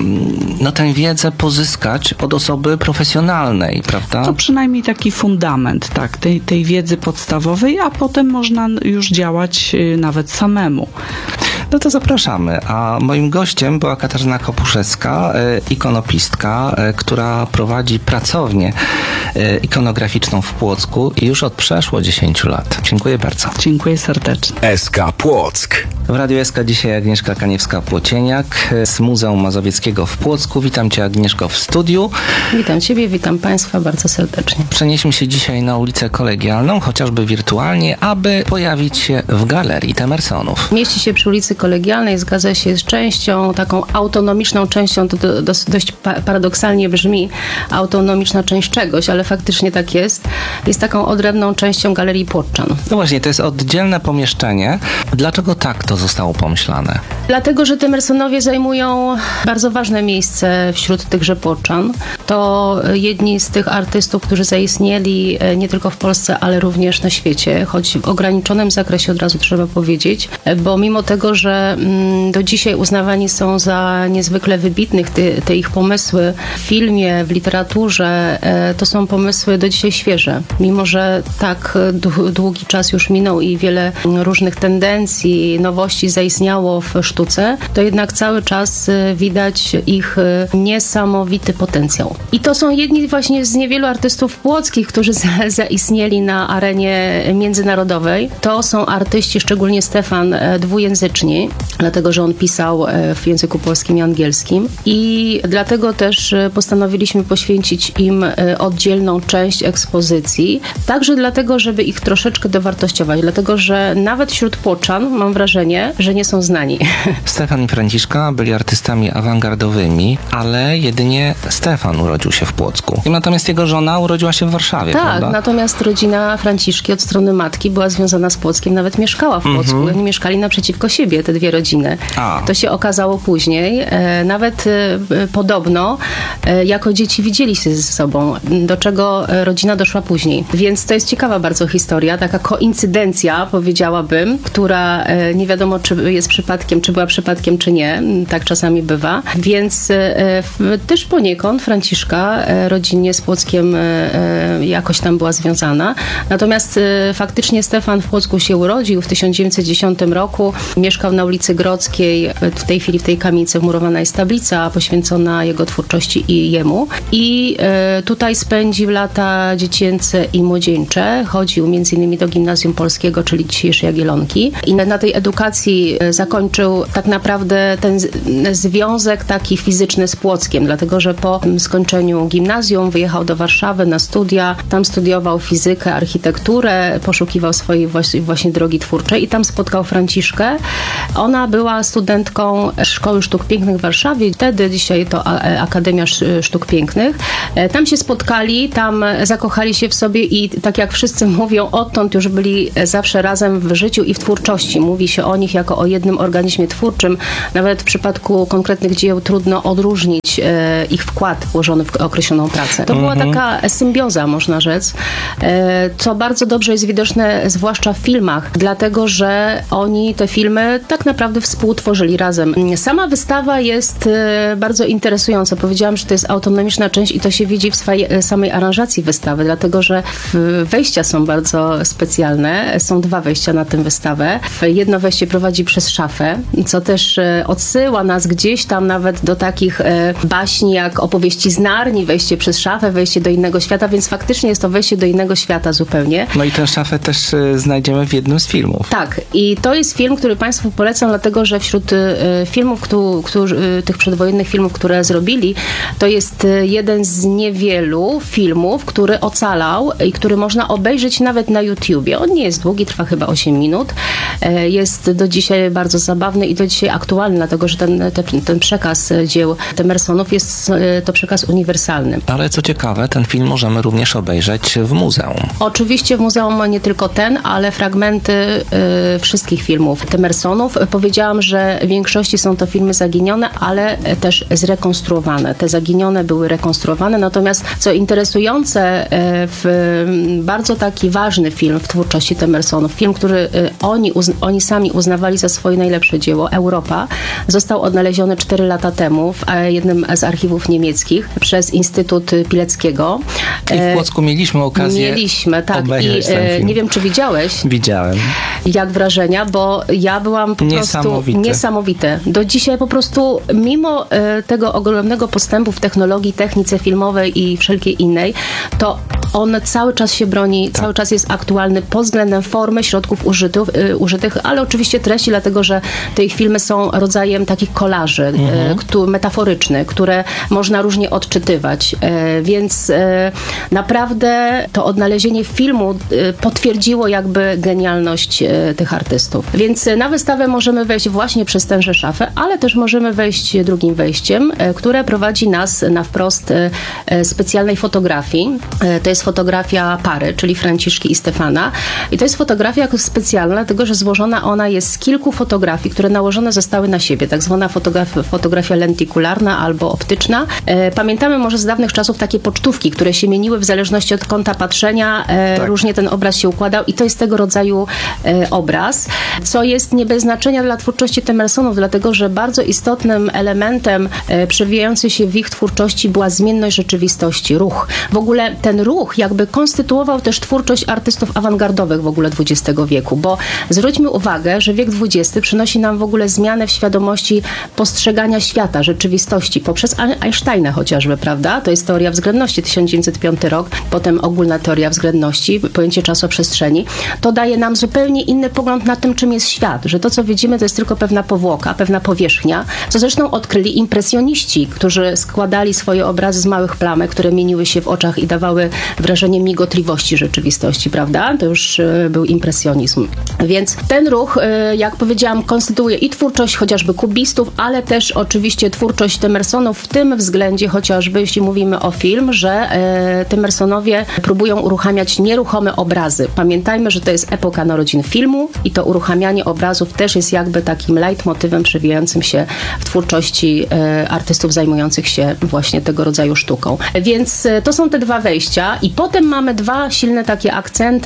tę wiedzę pozyskać od osoby profesjonalnej, prawda? To przynajmniej taki fundament, tak, tej wiedzy podstawowej, a potem można już działać nawet samemu. No to zapraszamy. A moim gościem była Katarzyna Kopuszewska, ikonopistka, która prowadzi pracownię ikonograficzną w Płocku i już od przeszło 10 lat. Dziękuję bardzo. Dziękuję serdecznie. SK Płock. W Radiu SK dzisiaj Agnieszka Kaniewska-Płocieniak z Muzeum Mazowieckiego w Płocku. Witam Cię, Agnieszko, w studiu. Witam Ciebie, witam Państwa bardzo serdecznie. Przenieśmy się dzisiaj na ulicę Kolegialną, chociażby wirtualnie, aby pojawić się w Galerii Temersonów. Mieści się przy ulicy Kolegialnej, zgadza się, jest częścią, taką autonomiczną częścią, to dość paradoksalnie brzmi, autonomiczna część czegoś, ale faktycznie tak jest. Jest taką odrębną częścią Galerii Płoczczan. No właśnie, to jest oddzielne pomieszczenie. Dlaczego tak to zostało pomyślane? Dlatego, że Temersonowie zajmują bardzo ważne miejsce wśród tychże Płoczczan. To jedni z tych artystów, którzy zaistnieli nie tylko w Polsce, ale również na świecie, choć w ograniczonym zakresie, od razu trzeba powiedzieć, bo mimo tego, że do dzisiaj uznawani są za niezwykle wybitnych, te ich pomysły w filmie, w literaturze, to są pomysły do dzisiaj świeże. Mimo że tak długi czas już minął i wiele różnych tendencji, nowości zaistniało w sztuce, to jednak cały czas widać ich niesamowity potencjał. I to są jedni właśnie z niewielu artystów płockich, którzy zaistnieli na arenie międzynarodowej. To są artyści, szczególnie Stefan, dwujęzyczni, dlatego, że on pisał w języku polskim i angielskim. I dlatego też postanowiliśmy poświęcić im oddzielną część ekspozycji. Także dlatego, żeby ich troszeczkę dowartościować. Dlatego, że nawet wśród Płoczczan mam wrażenie, że nie są znani. Stefan i Franciszka byli artystami awangardowymi, ale jedynie Stefan urodził się w Płocku. Natomiast jego żona urodziła się w Warszawie, tak, prawda? Natomiast rodzina Franciszki od strony matki była związana z Płockiem, nawet mieszkała w Płocku. Oni mieszkali naprzeciwko siebie, te dwie rodziny. To się okazało później. Nawet podobno jako dzieci widzieli się ze sobą, do czego rodzina doszła później. Więc to jest ciekawa bardzo historia, taka koincydencja, powiedziałabym, która nie wiadomo, czy jest przypadkiem, czy była przypadkiem, czy nie. Tak czasami bywa. Więc też poniekąd Franciszka rodzinnie z Płockiem jakoś tam była związana. Natomiast faktycznie Stefan w Płocku się urodził w 1910 roku. Mieszkał na ulicy Grodzkiej. W tej chwili w tej kamienicy wmurowana jest tablica poświęcona jego twórczości i jemu. I tutaj spędził lata dziecięce i młodzieńcze. Chodził m.in. do Gimnazjum Polskiego, czyli dzisiejszej Jagiellonki. I na tej edukacji zakończył tak naprawdę ten związek taki fizyczny z Płockiem, dlatego że po skończeniu ukończeniu gimnazjum wyjechał do Warszawy na studia. Tam studiował fizykę, architekturę, poszukiwał swojej właśnie drogi twórczej i tam spotkał Franciszkę. Ona była studentką Szkoły Sztuk Pięknych w Warszawie. Wtedy, dzisiaj to Akademia Sztuk Pięknych. Tam się spotkali, tam zakochali się w sobie i tak jak wszyscy mówią, odtąd już byli zawsze razem w życiu i w twórczości. Mówi się o nich jako o jednym organizmie twórczym. Nawet w przypadku konkretnych dzieł trudno odróżnić ich wkład włożony w określoną pracę. To była taka symbioza, można rzec, co bardzo dobrze jest widoczne, zwłaszcza w filmach, dlatego, że oni te filmy tak naprawdę współtworzyli razem. Sama wystawa jest bardzo interesująca. Powiedziałam, że to jest autonomiczna część i to się widzi w swojej samej aranżacji wystawy, dlatego, że wejścia są bardzo specjalne. Są 2 wejścia na tę wystawę. Jedno wejście prowadzi przez szafę, co też odsyła nas gdzieś tam nawet do takich baśni jak opowieści z Narni, wejście przez szafę, wejście do innego świata, więc faktycznie jest to wejście do innego świata zupełnie. No i tę szafę też znajdziemy w jednym z filmów. Tak, i to jest film, który Państwu polecam, dlatego, że wśród filmów, tych przedwojennych filmów, które zrobili, to jest jeden z niewielu filmów, który ocalał i który można obejrzeć nawet na YouTubie. On nie jest długi, trwa chyba 8 minut. Jest do dzisiaj bardzo zabawny i do dzisiaj aktualny, dlatego, że ten przekaz dzieł Temersonów jest to przekaz uniwersalny. Ale co ciekawe, ten film możemy również obejrzeć w muzeum. Oczywiście w muzeum nie tylko ten, ale fragmenty wszystkich filmów Temersonów. Powiedziałam, że w większości są to filmy zaginione, ale też zrekonstruowane. Te zaginione były rekonstruowane, natomiast co interesujące, bardzo taki ważny film w twórczości Temersonów, film, który oni sami uznawali za swoje najlepsze dzieło, Europa, został odnaleziony 4 lata temu w jednym z archiwów niemieckich przez Instytut Pileckiego. I w Płocku mieliśmy okazję tak. obejrzeć ten film. Nie wiem, czy widziałeś? Widziałem. Jak wrażenia, bo ja byłam po prostu niesamowite. Do dzisiaj po prostu, mimo tego ogromnego postępu w technologii, technice filmowej i wszelkiej innej, to on cały czas się broni, cały czas jest aktualny pod względem formy, środków użytych, ale oczywiście treści, dlatego, że te ich filmy są rodzajem takich kolaży metaforycznych, które można różnie odczytywać. Więc naprawdę to odnalezienie filmu potwierdziło jakby genialność tych artystów. Więc na wystawę możemy wejść właśnie przez tęże szafę, ale też możemy wejść drugim wejściem, które prowadzi nas na wprost specjalnej fotografii. To jest fotografia pary, czyli Franciszki i Stefana. I to jest fotografia specjalna, dlatego że złożona ona jest z kilku fotografii, które nałożone zostały na siebie. Tak zwana fotografia lentikularna albo optyczna. Pamiętamy może z dawnych czasów takie pocztówki, które się mieniły w zależności od kąta patrzenia. Różnie ten obraz się układał i to jest tego rodzaju obraz, co jest nie bez znaczenia dla twórczości Temersonów, dlatego że bardzo istotnym elementem przewijający się w ich twórczości była zmienność rzeczywistości, ruch. W ogóle ten ruch jakby konstytuował też twórczość artystów awangardowych w ogóle XX wieku, bo zwróćmy uwagę, że wiek XX przynosi nam w ogóle zmianę w świadomości postrzegania świata, rzeczywistości, poprzez Einsteina chociażby, prawda? To jest teoria względności, 1905 rok, potem ogólna teoria względności, pojęcie czasoprzestrzeni. To daje nam zupełnie inny pogląd na tym, czym jest świat, że to, co widzimy, to jest tylko pewna powłoka, pewna powierzchnia, co zresztą odkryli impresjoniści, którzy składali swoje obrazy z małych plamek, które mieniły się w oczach i dawały wrażenie migotliwości rzeczywistości, prawda? To już był impresjonizm. Więc ten ruch, jak powiedziałam, konstytuuje i twórczość chociażby kubistów, ale też oczywiście twórczość Temersonów w tym względzie, chociażby jeśli mówimy o film, że Temersonowie próbują uruchamiać nieruchome obrazy. Pamiętajmy, że to jest epoka narodzin filmu i to uruchamianie obrazów też jest jakby takim leitmotywem przewijającym się w twórczości artystów zajmujących się właśnie tego rodzaju sztuką. Więc to są te 2 wejścia i potem mamy 2 silne takie akcenty.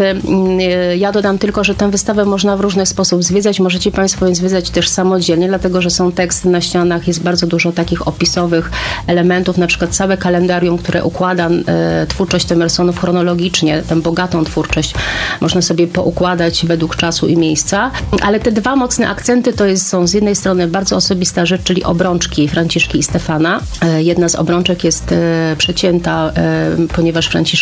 Ja dodam tylko, że tę wystawę można w różny sposób zwiedzać. Możecie Państwo ją zwiedzać też samodzielnie, dlatego, że są teksty na ścianach, jest bardzo dużo takich opisowych elementów, na przykład całe kalendarium, które układa twórczość Temersonów chronologicznie, tę bogatą twórczość można sobie poukładać według czasu i miejsca, ale te 2 mocne akcenty to są z jednej strony bardzo osobista rzecz, czyli obrączki Franciszki i Stefana. Jedna z obrączek jest przecięta, ponieważ Franciszka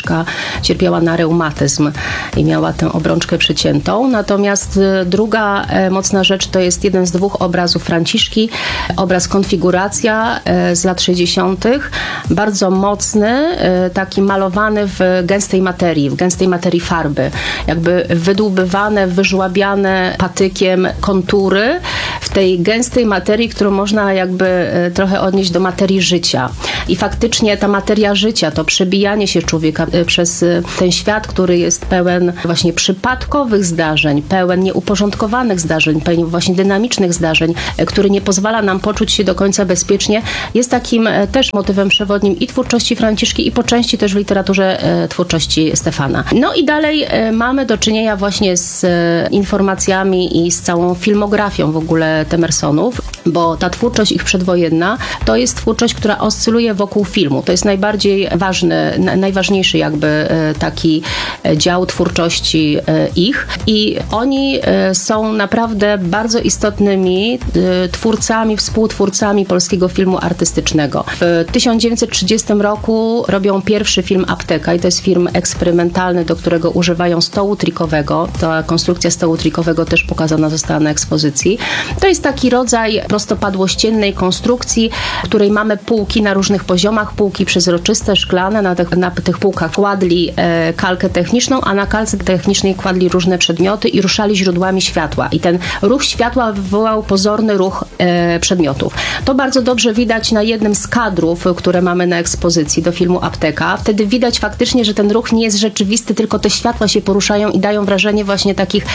Franciszka cierpiała na reumatyzm i miała tę obrączkę przyciętą. Natomiast druga mocna rzecz to jest jeden z 2 obrazów Franciszki, obraz Konfiguracja z lat 60. Bardzo mocny, taki malowany w gęstej materii farby. Jakby wydłubywane, wyżłabiane patykiem kontury w tej gęstej materii, którą można jakby trochę odnieść do materii życia. I faktycznie ta materia życia, to przebijanie się człowieka przez ten świat, który jest pełen właśnie przypadkowych zdarzeń, pełen nieuporządkowanych zdarzeń, pełen właśnie dynamicznych zdarzeń, który nie pozwala nam poczuć się do końca bezpiecznie, jest takim też motywem przewodnim i twórczości Franciszki, i po części też w literaturze twórczości Stefana. No i dalej mamy do czynienia właśnie z informacjami i z całą filmografią w ogóle Temersonów, bo ta twórczość ich przedwojenna to jest twórczość, która oscyluje wokół filmu. To jest najbardziej ważny, najważniejszy jakby taki dział twórczości ich i oni są naprawdę bardzo istotnymi twórcami, współtwórcami polskiego filmu artystycznego. W 1930 roku robią pierwszy film Apteka i to jest film eksperymentalny, do którego używają stołu trikowego. Ta konstrukcja stołu trikowego też pokazana została na ekspozycji. To jest taki rodzaj prostopadłościennej konstrukcji, w której mamy półki na różnych poziomach, półki przezroczyste, szklane. Na tych półkach kładli kalkę techniczną, a na kalce technicznej kładli różne przedmioty i ruszali źródłami światła. I ten ruch światła wywołał pozorny ruch przedmiotów. To bardzo dobrze widać na jednym z kadrów, które mamy na ekspozycji do filmu Apteka. Wtedy widać faktycznie, że ten ruch nie jest rzeczywisty, tylko te światła się poruszają i dają wrażenie właśnie takich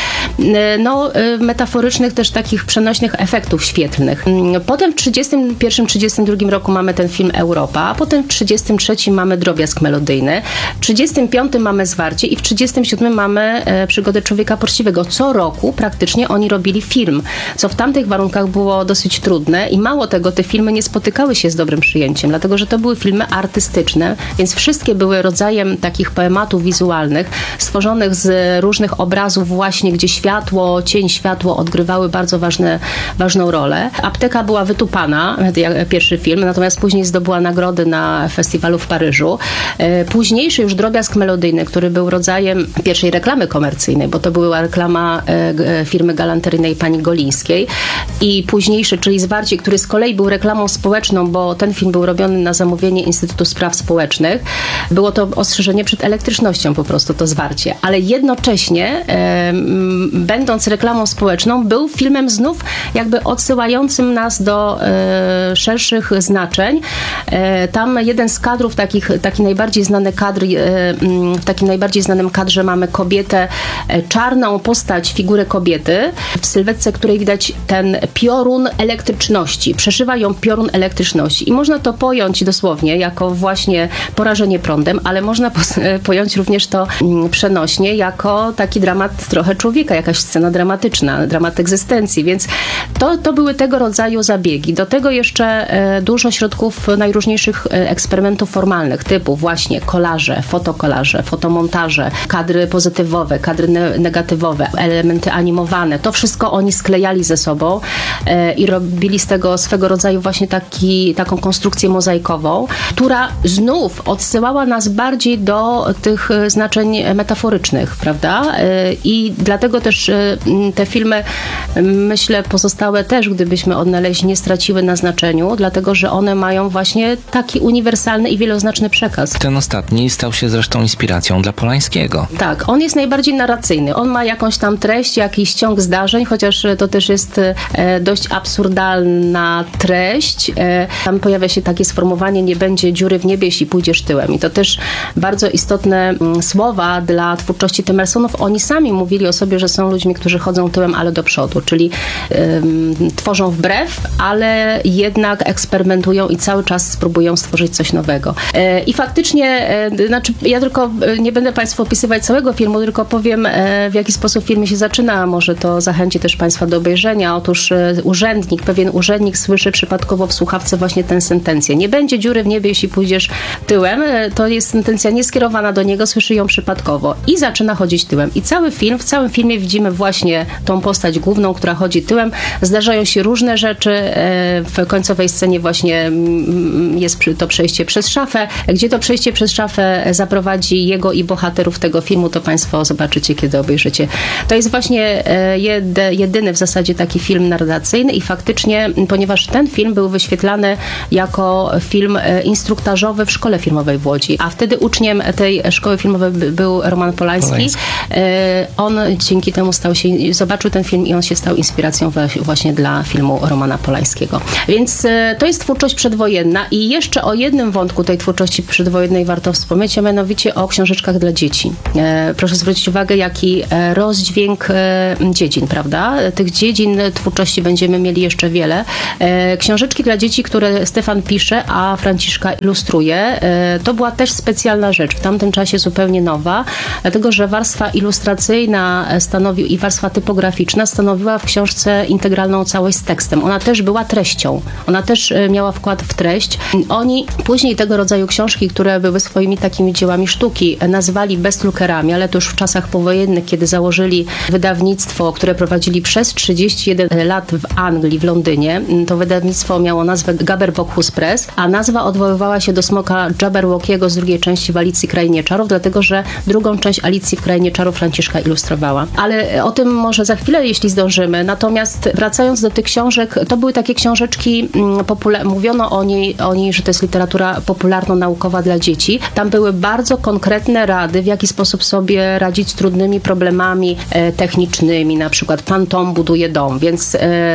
metaforycznych, też takich przenośnych efektów świetlnych. Potem w 1931-1932 roku mamy ten film Europa, a potem w 1933 mamy Drobiazg melodyjny, w 1935 mamy Zwarcie i w 1937 mamy Przygody człowieka poczciwego. Co roku praktycznie oni robili film, co w tamtych warunkach było dosyć trudne i mało tego, te filmy nie spotykały się z dobrym przyjęciem, dlatego że to były filmy artystyczne, więc wszystkie były rodzajem takich poematów wizualnych, stworzonych z różnych obrazów właśnie, gdzie światło, cień, światło odgrywały bardzo ważną rolę. Apteka była wytupana, pierwszy film, natomiast później zdobyła nagrody na festiwalu w Paryżu. Późniejszy już Drobiazg melodyjny, który był rodzajem pierwszej reklamy komercyjnej, bo to była reklama firmy galanteryjnej pani Golińskiej i późniejszy, czyli Zwarcie, który z kolei był reklamą społeczną, bo ten film był robiony na zamówienie Instytutu Spraw Społecznych. Było to ostrzeżenie przed elektrycznością po prostu, to Zwarcie. Ale jednocześnie, będąc reklamą społeczną, był filmem znów jakby odsyłającym nas do szerszych znaczeń. Tam jeden z kadrów, taki najbardziej znany kadr, w takim najbardziej znanym kadrze mamy kobietę, czarną postać, figurę kobiety, w sylwetce której widać ten piorun elektryczności. Przeszywa ją piorun elektryczności. I można to pojąć dosłownie jako właśnie porażenie prądem, ale można pojąć również to przenośnie jako taki dramat trochę człowieka, jakaś scena dramatyczna, dramat egzystencji, więc to były tego rodzaju zabiegi. Do tego jeszcze dużo środków najróżniejszych eksperymentów formalnych, typu właśnie kolaże, fotomontaże, kadry pozytywowe, kadry negatywowe, elementy animowane. To wszystko oni sklejali ze sobą i robili z tego swego rodzaju właśnie taką konstrukcję mozaikową, która znów odsyłała nas bardziej do tych znaczeń metaforycznych, prawda? I dlatego też te filmy, myślę, pozostałe też, gdybyśmy odnaleźli, nie straciły na znaczeniu, dlatego że one mają właśnie taki uniwersalny i wieloznaczny przekaz. Ten ostatni stał się zresztą inspiracją dla Polańskiego. Tak, on jest najbardziej narracyjny. On ma jakąś tam treść, jakiś ciąg zdarzeń, chociaż to też jest dość absurdalna treść. Tam pojawia się takie sformułowanie: nie będzie dziury w niebie, jeśli pójdziesz tyłem. I to też bardzo istotne słowa dla twórczości Temersonów. Oni sami mówili o sobie, że są ludźmi, którzy chodzą tyłem, ale do przodu, czyli tworzą wbrew, ale jednak eksperymentują i cały czas spróbują stworzyć coś nowego. I faktycznie, ja tylko nie będę Państwu opisywać całego filmu, tylko powiem, w jaki sposób film się zaczyna. Może to zachęci też Państwa do obejrzenia. Otóż pewien urzędnik słyszy przypadkowo w słuchawce właśnie tę sentencję. Nie będzie dziury w niebie, jeśli pójdziesz tyłem. To jest sentencja nieskierowana do niego, słyszy ją przypadkowo i zaczyna chodzić tyłem. I w całym filmie widzimy właśnie tą postać główną, która chodzi tyłem, Zdarzają się różne rzeczy. W końcowej scenie właśnie jest to przejście przez szafę. Gdzie to przejście przez szafę zaprowadzi jego i bohaterów tego filmu, to Państwo zobaczycie, kiedy obejrzycie. To jest właśnie jedyny w zasadzie taki film narracyjny i faktycznie, ponieważ ten film był wyświetlany jako film instruktażowy w szkole filmowej w Łodzi, a wtedy uczniem tej szkoły filmowej był Roman Polański. On dzięki temu zobaczył ten film i on się stał inspiracją właśnie dla filmu Romana Polańskiego. Więc to jest twórczość przedwojenna i jeszcze o jednym wątku tej twórczości przedwojennej warto wspomnieć, a mianowicie o książeczkach dla dzieci. Proszę zwrócić uwagę, jaki rozdźwięk dziedzin, prawda? Tych dziedzin twórczości będziemy mieli jeszcze wiele. Książeczki dla dzieci, które Stefan pisze, a Franciszka ilustruje, to była też specjalna rzecz, w tamtym czasie zupełnie nowa, dlatego że warstwa ilustracyjna i warstwa typograficzna stanowiła w książce integralną całość z tekstem. Ona też była treścią. Ona też miała wkład w treść. Oni później tego rodzaju książki, które były swoimi takimi dziełami sztuki, nazwali bestlukerami, ale to już w czasach powojennych, kiedy założyli wydawnictwo, które prowadzili przez 31 lat w Anglii, w Londynie. To wydawnictwo miało nazwę Gabber-Bockhus Press, a nazwa odwoływała się do smoka Jabberwockiego z drugiej części w Alicji w Krainie Czarów, dlatego że drugą część Alicji w Krainie Czarów Franciszka ilustrowała. Ale o tym może za chwilę, jeśli zdążymy. Natomiast wracając do tych książek, to były takie książeczki, mówiono o niej, że to jest literatura popularno-naukowa dla dzieci. Tam były bardzo konkretne rady, w jaki sposób sobie radzić z trudnymi problemami technicznymi, na przykład pan Tom buduje dom, więc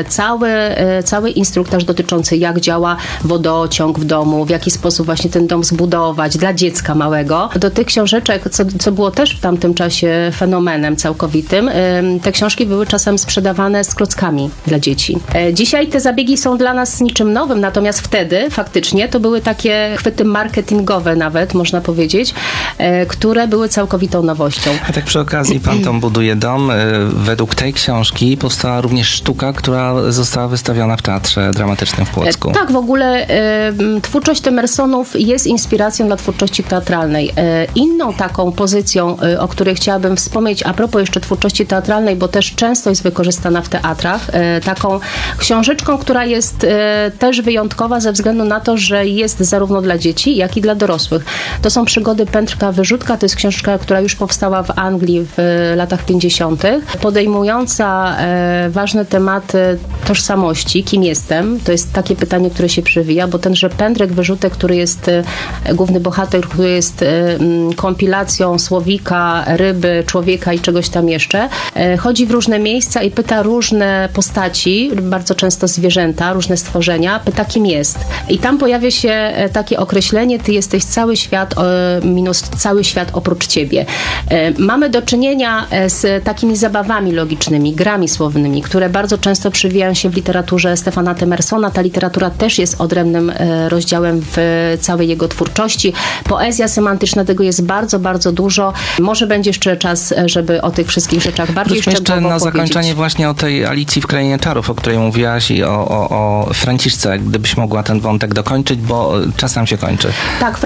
cały instruktaż dotyczący jak działa wodociąg w domu, w jaki sposób właśnie ten dom zbudować dla dziecka małego. Do tych książeczek, co było też w tamtym czasie fenomenem całkowitym, te książki były czasem sprzedawane z klockami dla dzieci. Dzisiaj te zabiegi są dla nas niczym nowym, natomiast wtedy faktycznie to były takie chwyty marketingowe nawet, można powiedzieć, które były całkowitą nowością. A tak przy okazji, pan Tom buduje dom. Według tej książki powstała również sztuka, która została wystawiona w Teatrze Dramatycznym w Płocku. Tak, w ogóle twórczość Temersonów jest inspiracją dla twórczości teatralnej. Inną taką pozycją, o której chciałabym wspomnieć, a propos jeszcze twórczości teatralnej, bo też często jest wykorzystana w teatrach, taką książeczką, która jest też wyjątkowa ze względu na to, że jest zarówno dla dzieci, jak i dla dorosłych. To są Przygody Pętrka Wyrzutka, to jest książka, która już powstała w Anglii w latach 50., podejmująca ważne tematy tożsamości, kim jestem. To jest takie pytanie, które się przewija, bo tenże Pędrek Wyrzutek, który jest główny bohater, który jest kompilacją słowika, ryby, człowieka i czegoś tam jeszcze, chodzi w różne miejsca i pyta różne postaci, bardzo często zwierzęta, różne stworzenia, pyta kim jest. I tam pojawia się takie określenie, ty jesteś cały świat minus cały świat oprócz ciebie. Mamy do czynienia z takimi zabawami logicznymi, grami słownymi, które bardzo często przewijają się w literaturze Stefana Temersona. Ta literatura też jest odrębnym rozdziałem w całej jego twórczości. Poezja semantyczna, tego jest bardzo, bardzo dużo. Może będzie jeszcze czas, żeby o tych wszystkich rzeczach bardziej szczegółowo jeszcze na powiedzieć. zakończenie właśnie o tej Alicji w Krainie Czarów, o której mówiłaś, i o Franciszce, gdybyś mogła ten wątek dokończyć, bo czas nam się kończy. Tak,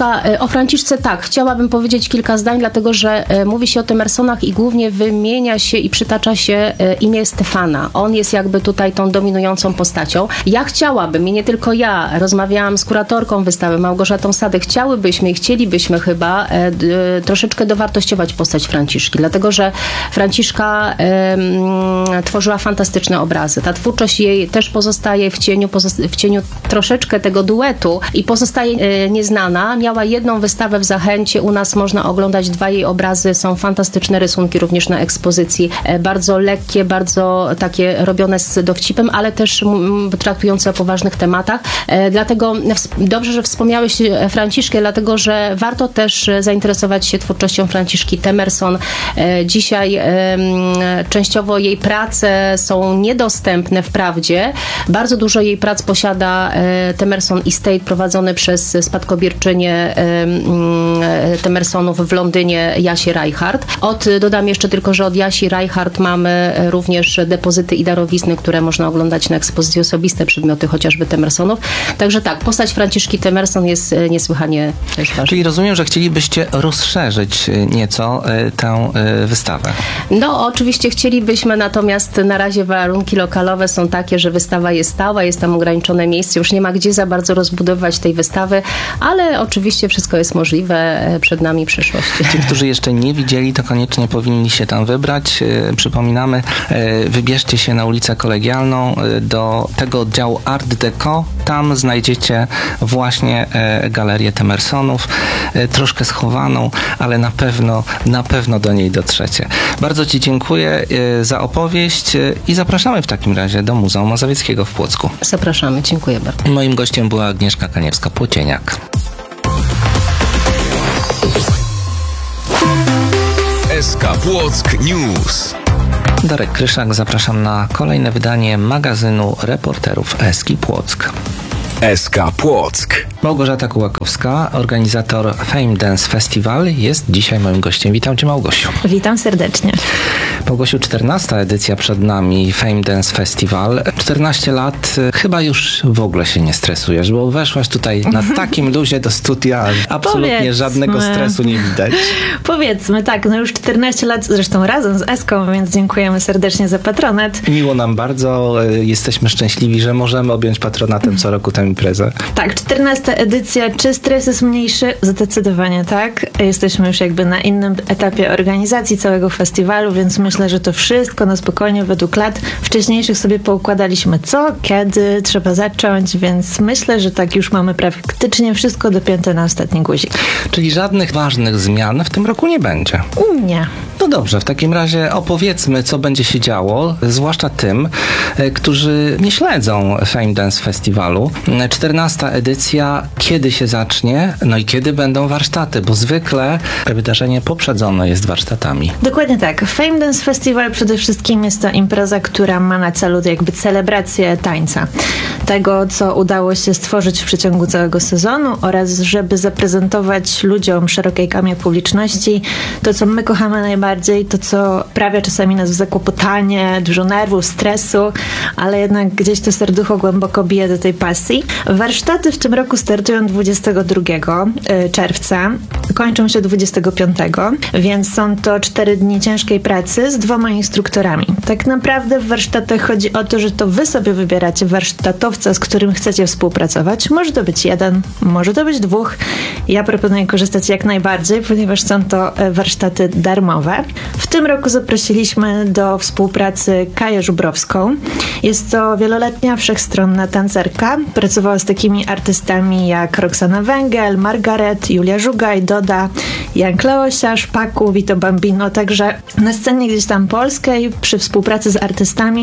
o Franciszce tak. Chciałabym powiedzieć kilka zdań, dlatego że mówi się o Temersonach i głównie wymienia się i przytacza się imię Stefana. On jest jakby tutaj tą dominującą postacią. Ja chciałabym, i nie tylko ja, rozmawiałam z kuratorką wystawy Małgorzatą Sadek, chcielibyśmy chyba troszeczkę dowartościować postać Franciszki, dlatego że Franciszka tworzyła fantastyczne obrazy. Ta twórczość jej też pozostaje w cieniu troszeczkę tego duetu i pozostaje nieznana. Miała jedną wystawę w Zachęcie, u nas można oglądać 2 jej obrazy, są fantastyczne rysunki również na ekspozycji, bardzo lekkie, bardzo takie robione z dowcipem, ale też traktujące o poważnych tematach. Dlatego dobrze, że wspomniałeś Franciszkę, dlatego że warto też zainteresować się twórczością Franciszki Temerson. Dzisiaj częściowo jej prace są niedostępne wprawdzie. Bardzo dużo jej prac posiada Temerson Estate prowadzony przez spadkobierczynię Temersonów w Londynie Jasię Reichardt. Dodam jeszcze tylko, że od Jasi Reichardt mamy również depozyty i darowizny, które można oglądać na ekspozycji, osobiste przedmioty chociażby Temersonów. Także tak, postać Franciszki Temerson jest niesłychanie też ważna. Czyli rozumiem, że chcielibyście rozszerzyć nieco tę wystawę. No, oczywiście chcielibyśmy, natomiast na razie warunki lokalowe są takie, że wystawa jest stała, jest tam ograniczone miejsce, już nie ma gdzie za bardzo rozbudowywać tej wystawy, ale oczywiście wszystko jest możliwe, przed nami przyszłość. Ci, którzy jeszcze nie widzieli, to koniecznie powinni się tam wybrać. Przypominamy, wybierzcie się na ulicę Kolegialną do tego oddziału Art Deco. Tam znajdziecie właśnie galerię Temersonów, troszkę schowaną, ale na pewno do niej dotrzecie. Bardzo Ci dziękuję za opowieść i zapraszamy w takim razie do Muzeum Mazowieckiego w Płocku. Zapraszamy, dziękuję bardzo. Moim gościem była Agnieszka Kaniewska-Płocieniak. SK Płock News. Darek Kryszak, zapraszam na kolejne wydanie magazynu reporterów Eski Płock. SK Płock. Małgorzata Kułakowska, organizator Fame Dance Festival, jest dzisiaj moim gościem. Witam Cię, Małgosiu. Witam serdecznie. Małgosiu, 14. edycja przed nami Fame Dance Festival. 14 lat, chyba już w ogóle się nie stresujesz, bo weszłaś tutaj na takim luzie do studia, absolutnie Powiedzmy. żadnego stresu nie widać. Powiedzmy, tak, no już 14 lat, zresztą razem z Eską, więc dziękujemy serdecznie za patronat. Miło nam bardzo, jesteśmy szczęśliwi, że możemy objąć patronatem co roku tę imprezę. Tak, 14. edycja. Czy stres jest mniejszy? Zdecydowanie tak. Jesteśmy już jakby na innym etapie organizacji całego festiwalu, więc myślę, że to wszystko na spokojnie według lat wcześniejszych sobie poukładaliśmy co, kiedy trzeba zacząć, więc myślę, że tak już mamy praktycznie wszystko dopięte na ostatni guzik. Czyli żadnych ważnych zmian w tym roku nie będzie. Nie. No dobrze, w takim razie opowiedzmy, co będzie się działo, zwłaszcza tym, którzy nie śledzą Fame Dance Festiwalu. 14. edycja, kiedy się zacznie, no i kiedy będą warsztaty, bo zwykle wydarzenie poprzedzone jest warsztatami. Dokładnie tak. Fame Dance Festival przede wszystkim jest to impreza, która ma na celu jakby celebrację tańca. Tego, co udało się stworzyć w przeciągu całego sezonu oraz żeby zaprezentować ludziom, szerokiej gamie publiczności to, co my kochamy najbardziej, to, co sprawia czasami nas w zakłopotanie, dużo nerwów, stresu, ale jednak gdzieś to serducho głęboko bije do tej pasji. Warsztaty w tym roku startują 22 czerwca, kończą się 25, więc są to 4 dni ciężkiej pracy z 2 instruktorami. Tak naprawdę w warsztatach chodzi o to, że to wy sobie wybieracie warsztatowca, z którym chcecie współpracować. Może to być 1, może to być 2. Ja proponuję korzystać jak najbardziej, ponieważ są to warsztaty darmowe. W tym roku zaprosiliśmy do współpracy Kaję Żubrowską. Jest to wieloletnia, wszechstronna tancerka. Pracowała z takimi artystami jak Roxana Węgiel, Margaret, Julia Żugaj, Doda, Jan Kleosia, Szpaku, Vito Bambino. Także na scenie gdzieś tam polskiej, przy współpracy z artystami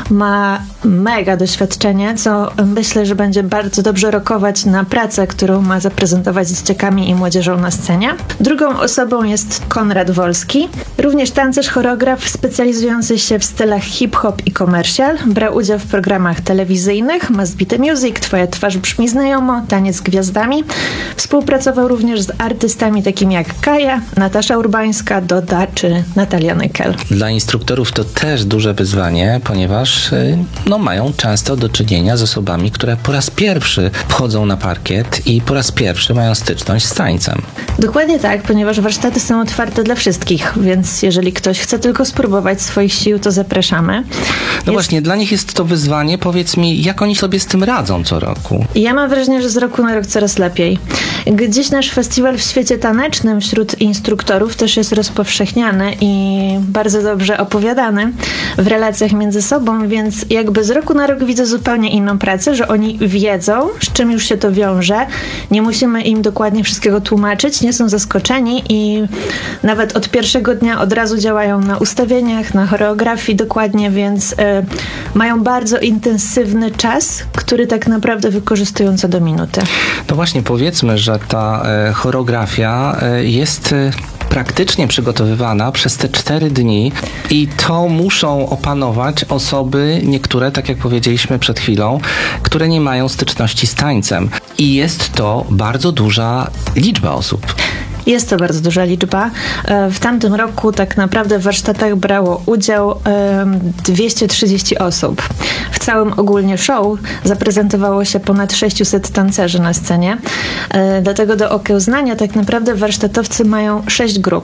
ma mega doświadczenie, co myślę, że będzie bardzo dobrze rokować na pracę, którą ma zaprezentować z dzieciakami i młodzieżą na scenie. Drugą osobą jest Konrad Wolski, również tancerz, choreograf specjalizujący się w stylach hip-hop i commercial. Brał udział w programach telewizyjnych Must Be The Music, Twoja twarz brzmi znajomo, Taniec z gwiazdami. Współpracował również z artystami takimi jak Kaja, Natasza Urbańska, Doda czy Natalia Nykel. Dla instruktorów to też duże wyzwanie, ponieważ mają często do czynienia z osobami, które po raz pierwszy wchodzą na parkiet i po raz pierwszy mają styczność z tańcem. Dokładnie tak, ponieważ warsztaty są otwarte dla wszystkich, więc jeżeli ktoś chce tylko spróbować swoich sił, to zapraszamy. No właśnie, dla nich jest to wyzwanie. Powiedz mi, jak oni sobie z tym radzą co roku? Ja mam wrażenie, że z roku na rok coraz lepiej. Gdzieś nasz festiwal w świecie tanecznym wśród instruktorów też jest rozpowszechniany i bardzo dobrze opowiadany w relacjach między sobą, więc jakby z roku na rok widzę zupełnie inną pracę, że oni wiedzą, z czym już się to wiąże. Nie musimy im dokładnie wszystkiego tłumaczyć, nie są zaskoczeni i nawet od pierwszego dnia od razu działają na ustawieniach, na choreografii dokładnie, więc mają bardzo intensywny czas, który tak naprawdę wykorzystują co do minuty. No właśnie, powiedzmy, że ta choreografia jest praktycznie przygotowywana przez te 4 dni i to muszą opanować osoby, niektóre, tak jak powiedzieliśmy przed chwilą, które nie mają styczności z tańcem. I jest to bardzo duża liczba osób. Jest to bardzo duża liczba. W tamtym roku tak naprawdę w warsztatach brało udział 230 osób. W całym ogólnie show zaprezentowało się ponad 600 tancerzy na scenie. Dlatego do okiełznania tak naprawdę warsztatowcy mają 6 grup.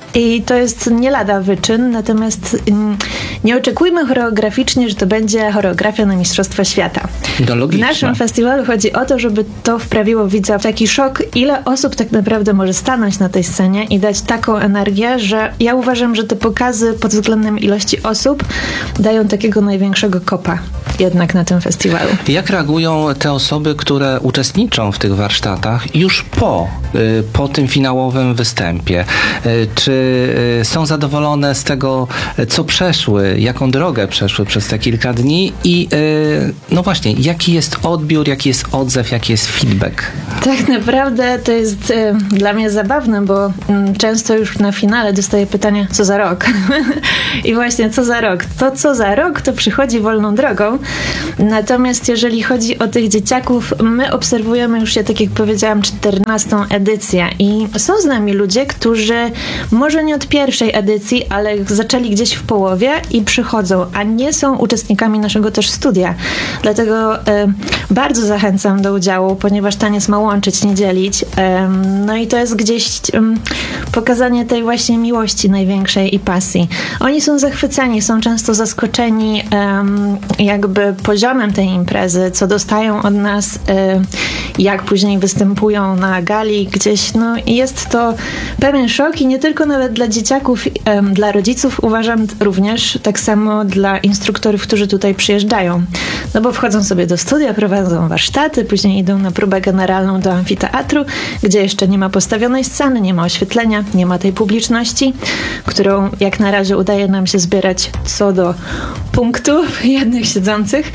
I to jest nie lada wyczyn, natomiast nie oczekujmy choreograficznie, że to będzie choreografia na Mistrzostwa Świata. To W logiczne. naszym festiwalu chodzi o to, żeby to wprawiło widza w taki szok, ile osób tak naprawdę może stanąć na tej scenie i dać taką energię, że ja uważam, że te pokazy pod względem ilości osób dają takiego największego kopa jednak na tym festiwalu. Jak reagują te osoby, które uczestniczą w tych warsztatach już po tym finałowym występie? Czy są zadowolone z tego, co przeszły, jaką drogę przeszły przez te kilka dni i no właśnie, jaki jest odbiór, jaki jest odzew, jaki jest feedback? Tak naprawdę to jest dla mnie zabawne, bo często już na finale dostaję pytanie, co za rok? I właśnie co za rok? To co za rok, to przychodzi wolną drogą. Natomiast jeżeli chodzi o tych dzieciaków, my obserwujemy już się, tak jak powiedziałam, 14. edycję i są z nami ludzie, którzy może nie od pierwszej edycji, ale zaczęli gdzieś w połowie i przychodzą, a nie są uczestnikami naszego też studia. Dlatego bardzo zachęcam do udziału, ponieważ taniec ma łączyć, nie dzielić. No i to jest gdzieś pokazanie tej właśnie miłości największej i pasji. Oni są zachwyceni, są często zaskoczeni jakby poziomem tej imprezy, co dostają od nas, jak później występują na gali gdzieś. No i jest to pewien szok i nie tylko nawet dla dzieciaków, dla rodziców uważam również, tak samo dla instruktorów, którzy tutaj przyjeżdżają. No bo wchodzą sobie do studia, prowadzą warsztaty, później idą na próbę generalną do amfiteatru, gdzie jeszcze nie ma postawionej sceny, nie ma oświetlenia, nie ma tej publiczności, którą jak na razie udaje nam się zbierać co do punktów jednych siedzących.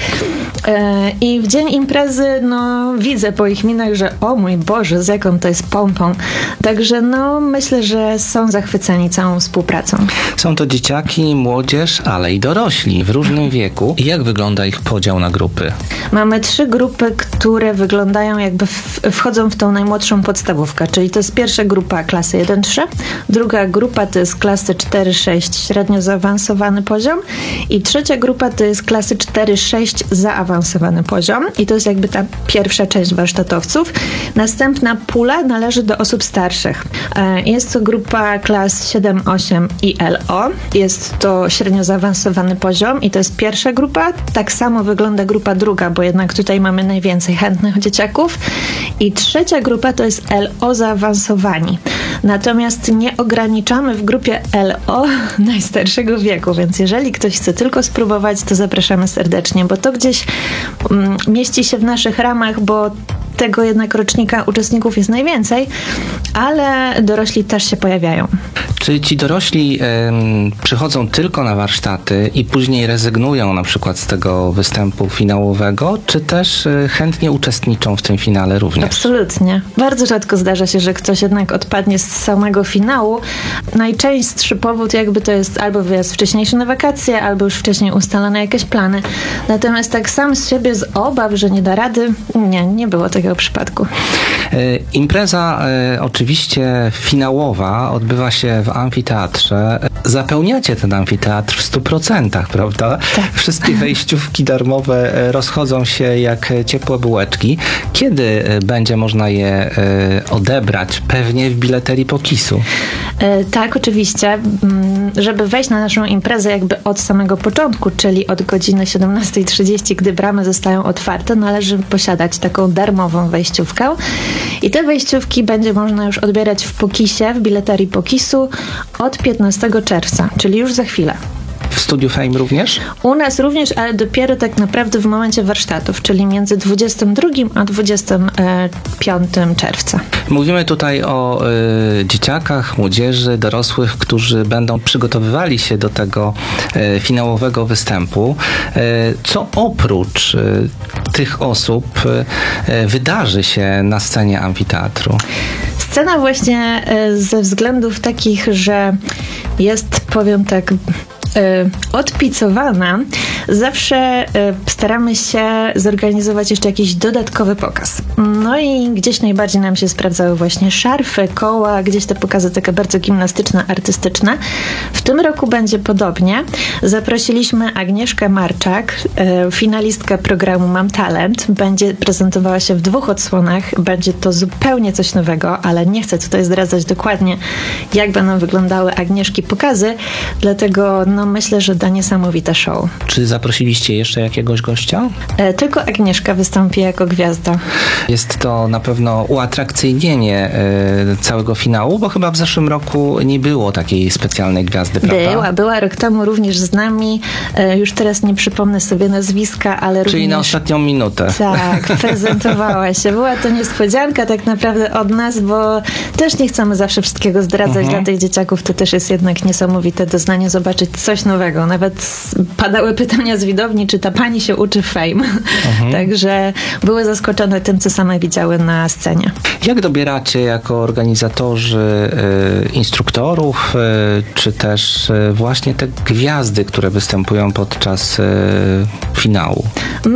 I w dzień imprezy no widzę po ich minach, że o mój Boże, z jaką to jest pompą. Także no myślę, że są zachwyceni całą współpracą. Są to dzieciaki, młodzież, ale i dorośli w różnym wieku. I jak wygląda ich podział na grupy? Mamy 3 grupy, które wyglądają jakby wchodzą w tą najmłodszą podstawówkę, czyli to jest pierwsza grupa klasy 1-3, druga grupa to jest klasy 4-6 średnio zaawansowany poziom i trzecia grupa to jest klasy 4-6 zaawansowany poziom i to jest jakby ta pierwsza część warsztatowców. Następna pula należy do osób starszych. Jest to grupa klas 7-8 i LO. Jest to średnio zaawansowany poziom i to jest pierwsza grupa. Tak samo wygląda grupa druga, bo jednak tutaj mamy najwięcej chętnych dzieciaków. I trzecia grupa to jest LO zaawansowani. Natomiast nie ograniczamy w grupie LO najstarszego wieku, więc jeżeli ktoś chce tylko spróbować, to zapraszamy serdecznie, bo to gdzieś mieści się w naszych ramach, bo tego jednak rocznika uczestników jest najwięcej, ale dorośli też się pojawiają. Czy ci dorośli przychodzą tylko na warsztaty i później rezygnują na przykład z tego występu finałowego, czy też chętnie uczestniczą w tym finale również? Absolutnie. Bardzo rzadko zdarza się, że ktoś jednak odpadnie z samego finału. Najczęstszy powód jakby to jest albo wyjazd wcześniejszy na wakacje, albo już wcześniej ustalone jakieś plany. Natomiast tak sam z siebie z obaw, że nie da rady, nie było takiego przypadku. Impreza oczywiście finałowa odbywa się w amfiteatrze. Zapełniacie ten amfiteatr w 100%, prawda? Tak. Wszystkie wejściówki darmowe rozchodzą się jak ciepłe bułeczki. Kiedy będzie można je odebrać? Pewnie w bileterii Pokisu. Tak, oczywiście. Żeby wejść na naszą imprezę jakby od samego początku, czyli od godziny 17:30, gdy bramy zostają otwarte, należy posiadać taką darmową wejściówkę. I te wejściówki będzie można już odbierać w Pokisie, w bileterii Pokisu od 15 czerwca, czyli już za chwilę. W Studiu Fame również? U nas również, ale dopiero tak naprawdę w momencie warsztatów, czyli między 22 a 25 czerwca. Mówimy tutaj o dzieciakach, młodzieży, dorosłych, którzy będą przygotowywali się do tego finałowego występu. Co oprócz tych osób wydarzy się na scenie amfiteatru? Scena właśnie ze względów takich, że jest, powiem tak, odpicowana, zawsze staramy się zorganizować jeszcze jakiś dodatkowy pokaz. No i gdzieś najbardziej nam się sprawdzały właśnie szarfy, koła, gdzieś te pokazy takie bardzo gimnastyczne, artystyczne. W tym roku będzie podobnie. Zaprosiliśmy Agnieszkę Marczak, finalistkę programu Mam Talent. Będzie prezentowała się w 2 odsłonach. Będzie to zupełnie coś nowego, ale nie chcę tutaj zdradzać dokładnie, jak będą wyglądały Agnieszki pokazy, dlatego myślę, że da niesamowite show. Czy zaprosiliście jeszcze jakiegoś gościa? Tylko Agnieszka wystąpi jako gwiazda. Jest to na pewno uatrakcyjnienie całego finału, bo chyba w zeszłym roku nie było takiej specjalnej gwiazdy, prawda? Była rok temu również z nami. Już teraz nie przypomnę sobie nazwiska, ale Czyli również... na ostatnią minutę. Tak, prezentowała się. Była to niespodzianka tak naprawdę od nas, bo też nie chcemy zawsze wszystkiego zdradzać dla tych dzieciaków. To też jest jednak niesamowite doznanie zobaczyć coś nowego. Nawet padały pytania z widowni, czy ta pani się uczy Fame. Także były zaskoczone tym, co same widziały na scenie. Jak dobieracie jako organizatorzy instruktorów, czy też właśnie te gwiazdy, które występują podczas finału?